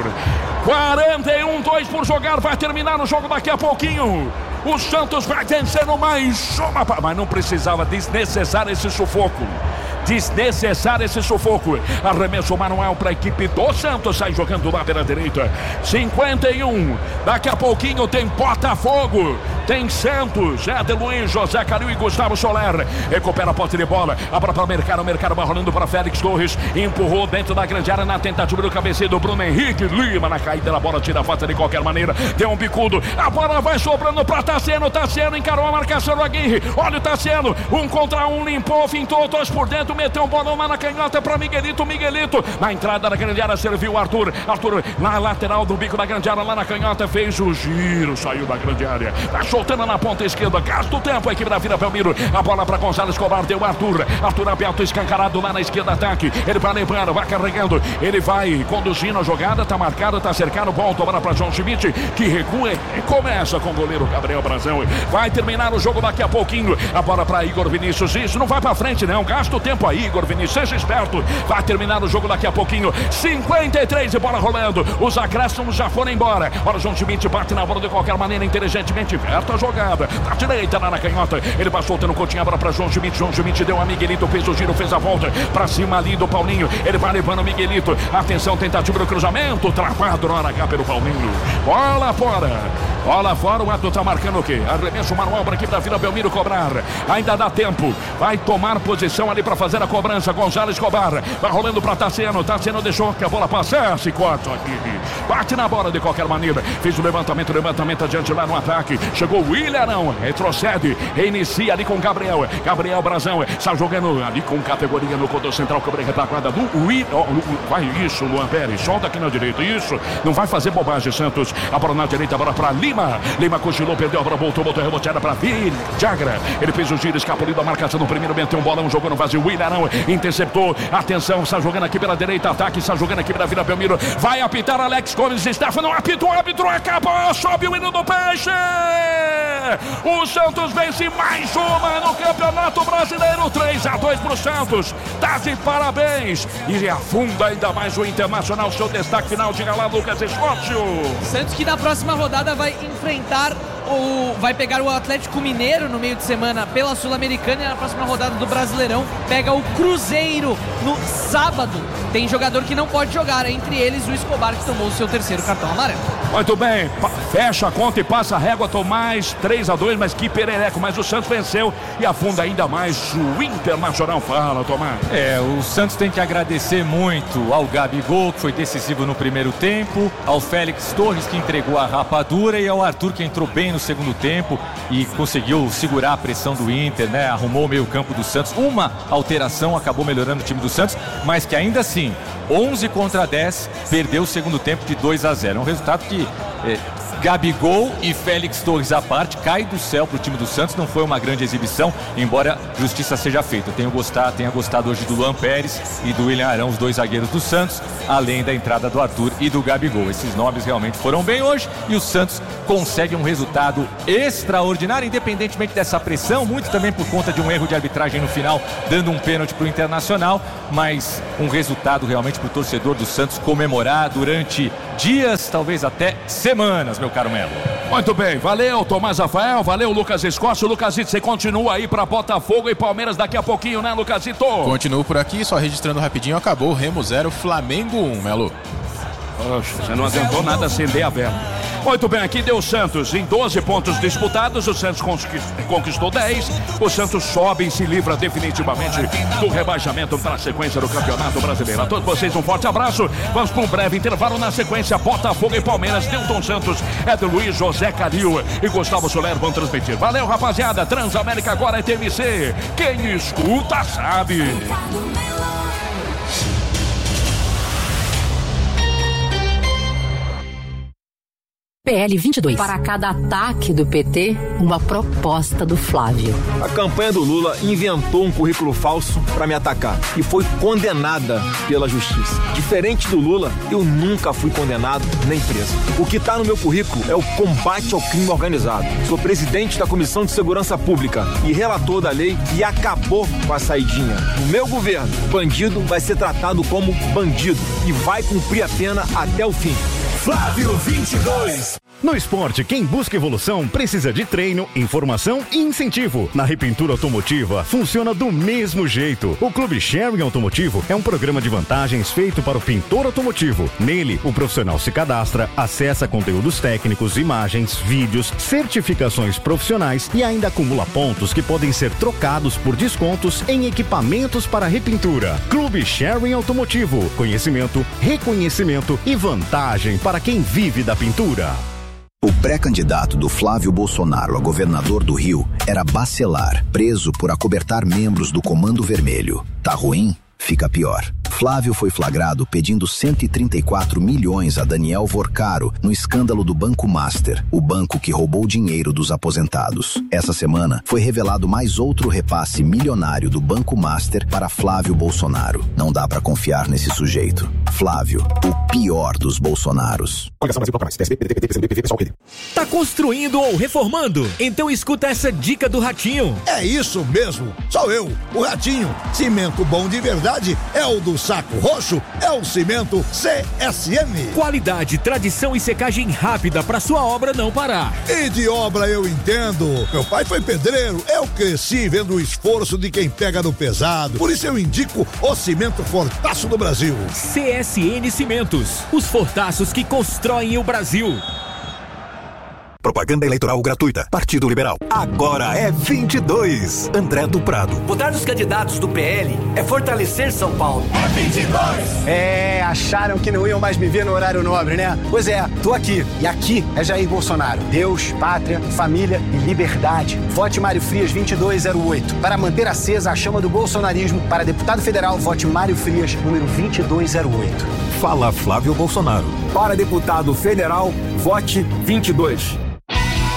41-2 por jogar. Vai terminar o jogo daqui a pouquinho. O Santos vai vencendo mais uma. Mas não precisava desnecessário esse sufoco. Arremesso manual para a equipe do Santos. Sai jogando lá pela direita. 51. Daqui a pouquinho tem Botafogo. Tem Santos. Éder Luiz, José Calil e Gustavo Soler. Recupera a posse de bola. A bola para o Mercado vai rolando para Félix Torres. Empurrou dentro da grande área na tentativa do cabeceio do Bruno Henrique. Lima na caída da bola. Tira a falta de qualquer maneira. Deu um bicudo. A bola vai sobrando para Tassiano. Tassiano encarou a marcação do Aguirre. Olha o Tassiano. 1 contra 1. Limpou, fintou. 2 por dentro. Meteu um bolão lá na canhota para Miguelito. Na entrada da grande área serviu o Arthur na lateral do bico da grande área, lá na canhota, fez o giro, saiu da grande área, tá soltando na ponta esquerda, gasta o tempo a equipe da Vila Belmiro. A bola para Gonzalo Escobar, deu Arthur aberto, escancarado lá na esquerda, ataque, ele vai lembrando, vai carregando, ele vai conduzindo a jogada, tá marcado, tá cercado, volta a bola para João Schmidt, que recua e começa com o goleiro Gabriel Brazão. Vai terminar o jogo daqui a pouquinho. A bola para Igor Vinícius, isso não vai para frente não, gasta o tempo aí, Igor Vinícius, seja esperto. Vai terminar o jogo daqui a pouquinho. 53 e bola rolando. Os acréscimos já foram embora. Olha o João Schmidt, bate na bola de qualquer maneira, inteligentemente, verta a jogada. Da direita lá na canhota. Ele vai soltando, continha a bola para João Schmidt. João Schmidt deu a Miguelito, fez o giro, fez a volta. Para cima ali do Paulinho. Ele vai levando o Miguelito. Atenção, tentativa do cruzamento. Travado na hora H pelo Paulinho. Bola fora. Bola fora, o Arthur tá marcando o quê? Arremesso manual para a equipe da Vila Belmiro cobrar. Ainda dá tempo. Vai tomar posição ali para fazer a cobrança. Gonzalo Escobar. Vai rolando para Tassiano. Tassiano deixou que a bola passasse. Corta aqui. Bate na bola de qualquer maneira. Fez o levantamento adiante lá no ataque. Chegou o Ilharão. Retrocede. Reinicia ali com o Gabriel. Gabriel Brazão. Está jogando ali com categoria no corredor central. Cobre retaguarda do vai isso, Luan Pérez. Solta aqui na direita. Isso. Não vai fazer bobagem, Santos. A bola na direita, a bola para Lima. Lima cochilou, perdeu a bola, voltou reboteada para Vidagra. Ele fez o giro, escapuliu da marcação no primeiro momento. Tem um bolão, jogou no vazio. O Ilharão interceptou. Atenção, está jogando aqui pela direita. Ataque, está jogando aqui pela Vila Belmiro. Vai apitar Alex Gomes. Stefano apita, o árbitro acabou. Sobe o hino do Peixe. O Santos vence mais uma no Campeonato Brasileiro, 3-2 pro Santos. Tá de parabéns. E afunda ainda mais o Internacional. Seu destaque final, diga lá, Lucas Escócio. Santos que na próxima rodada vai enfrentar vai pegar o Atlético Mineiro no meio de semana pela Sul-Americana, e na próxima rodada do Brasileirão pega o Cruzeiro no sábado. Tem jogador que não pode jogar, entre eles o Escobar, que tomou o seu terceiro cartão amarelo. Muito bem, fecha a conta e passa a régua, Tomás, 3-2, mas que perereco, mas o Santos venceu e afunda ainda mais o Internacional. Fala, Tomás. O Santos tem que agradecer muito ao Gabigol, que foi decisivo no primeiro tempo, ao Félix Torres, que entregou a rapadura, e ao Arthur, que entrou bem no segundo tempo e conseguiu segurar a pressão do Inter, né? Arrumou o meio-campo do Santos. Uma alteração acabou melhorando o time do Santos, mas que ainda assim, 11-10, perdeu o segundo tempo de 2-0. É um resultado que Gabigol e Félix Torres à parte, cai do céu pro time do Santos. Não foi uma grande exibição, embora justiça seja feita. Eu tenha gostado hoje do Luan Pérez e do William Arão, os dois zagueiros do Santos, além da entrada do Arthur e do Gabigol. Esses nomes realmente foram bem hoje e o Santos consegue um resultado extraordinário, independentemente dessa pressão, muito também por conta de um erro de arbitragem no final, dando um pênalti pro Internacional, mas um resultado realmente pro torcedor do Santos comemorar durante dias, talvez até semanas, meu caro Melo. Muito bem, valeu Tomás Rafael, valeu Lucas Escócio. Lucasito, você continua aí pra Botafogo e Palmeiras daqui a pouquinho, né, Lucasito? Continuo por aqui, só registrando rapidinho, acabou Remo 0, Flamengo 1, Melo. Poxa, você não adiantou nada acender a vela. Muito bem, aqui deu o Santos em 12 pontos disputados, o Santos conquistou 10, o Santos sobe e se livra definitivamente do rebaixamento para a sequência do Campeonato Brasileiro. A todos vocês um forte abraço, vamos para um breve intervalo, na sequência Botafogo e Palmeiras, Nilton Santos, Éder Luiz, José Calil e Gustavo Soler vão transmitir. Valeu, rapaziada, Transamérica agora é TMC, quem escuta sabe. PL 22. Para cada ataque do PT, uma proposta do Flávio. A campanha do Lula inventou um currículo falso para me atacar e foi condenada pela justiça. Diferente do Lula, eu nunca fui condenado nem preso. O que está no meu currículo é o combate ao crime organizado. Sou presidente da Comissão de Segurança Pública e relator da lei que acabou com a saidinha. No meu governo, bandido vai ser tratado como bandido e vai cumprir a pena até o fim. Flávio 22. No esporte, quem busca evolução precisa de treino, informação e incentivo. Na Repintura Automotiva, funciona do mesmo jeito. O Clube Sharing Automotivo é um programa de vantagens feito para o pintor automotivo. Nele, o profissional se cadastra, acessa conteúdos técnicos, imagens, vídeos, certificações profissionais e ainda acumula pontos que podem ser trocados por descontos em equipamentos para repintura. Clube Sharing Automotivo. Conhecimento, reconhecimento e vantagem para quem vive da pintura. O pré-candidato do Flávio Bolsonaro a governador do Rio era Bacelar, preso por acobertar membros do Comando Vermelho. Tá ruim? Fica pior. Flávio foi flagrado pedindo 134 milhões a Daniel Vorcaro no escândalo do Banco Master, o banco que roubou dinheiro dos aposentados. Essa semana foi revelado mais outro repasse milionário do Banco Master para Flávio Bolsonaro. Não dá pra confiar nesse sujeito. Flávio, o pior dos Bolsonaros. Tá construindo ou reformando? Então escuta essa dica do Ratinho. É isso mesmo, sou eu, o Ratinho. Cimento bom de verdade é o do Saco Roxo, é o cimento CSM. Qualidade, tradição e secagem rápida para sua obra não parar. E de obra eu entendo. Meu pai foi pedreiro, eu cresci vendo o esforço de quem pega no pesado. Por isso eu indico o cimento Fortaço do Brasil. CSN Cimentos, os fortaços que constroem o Brasil. Propaganda eleitoral gratuita. Partido Liberal. Agora é 22. André do Prado. Votar nos candidatos do PL é fortalecer São Paulo. É 22. Acharam que não iam mais me ver no horário nobre, né? Pois é, tô aqui. E aqui é Jair Bolsonaro. Deus, pátria, família e liberdade. Vote Mário Frias 2208. Para manter acesa a chama do bolsonarismo, para deputado federal, vote Mário Frias, número 2208. Fala Flávio Bolsonaro. Para deputado federal, vote 22.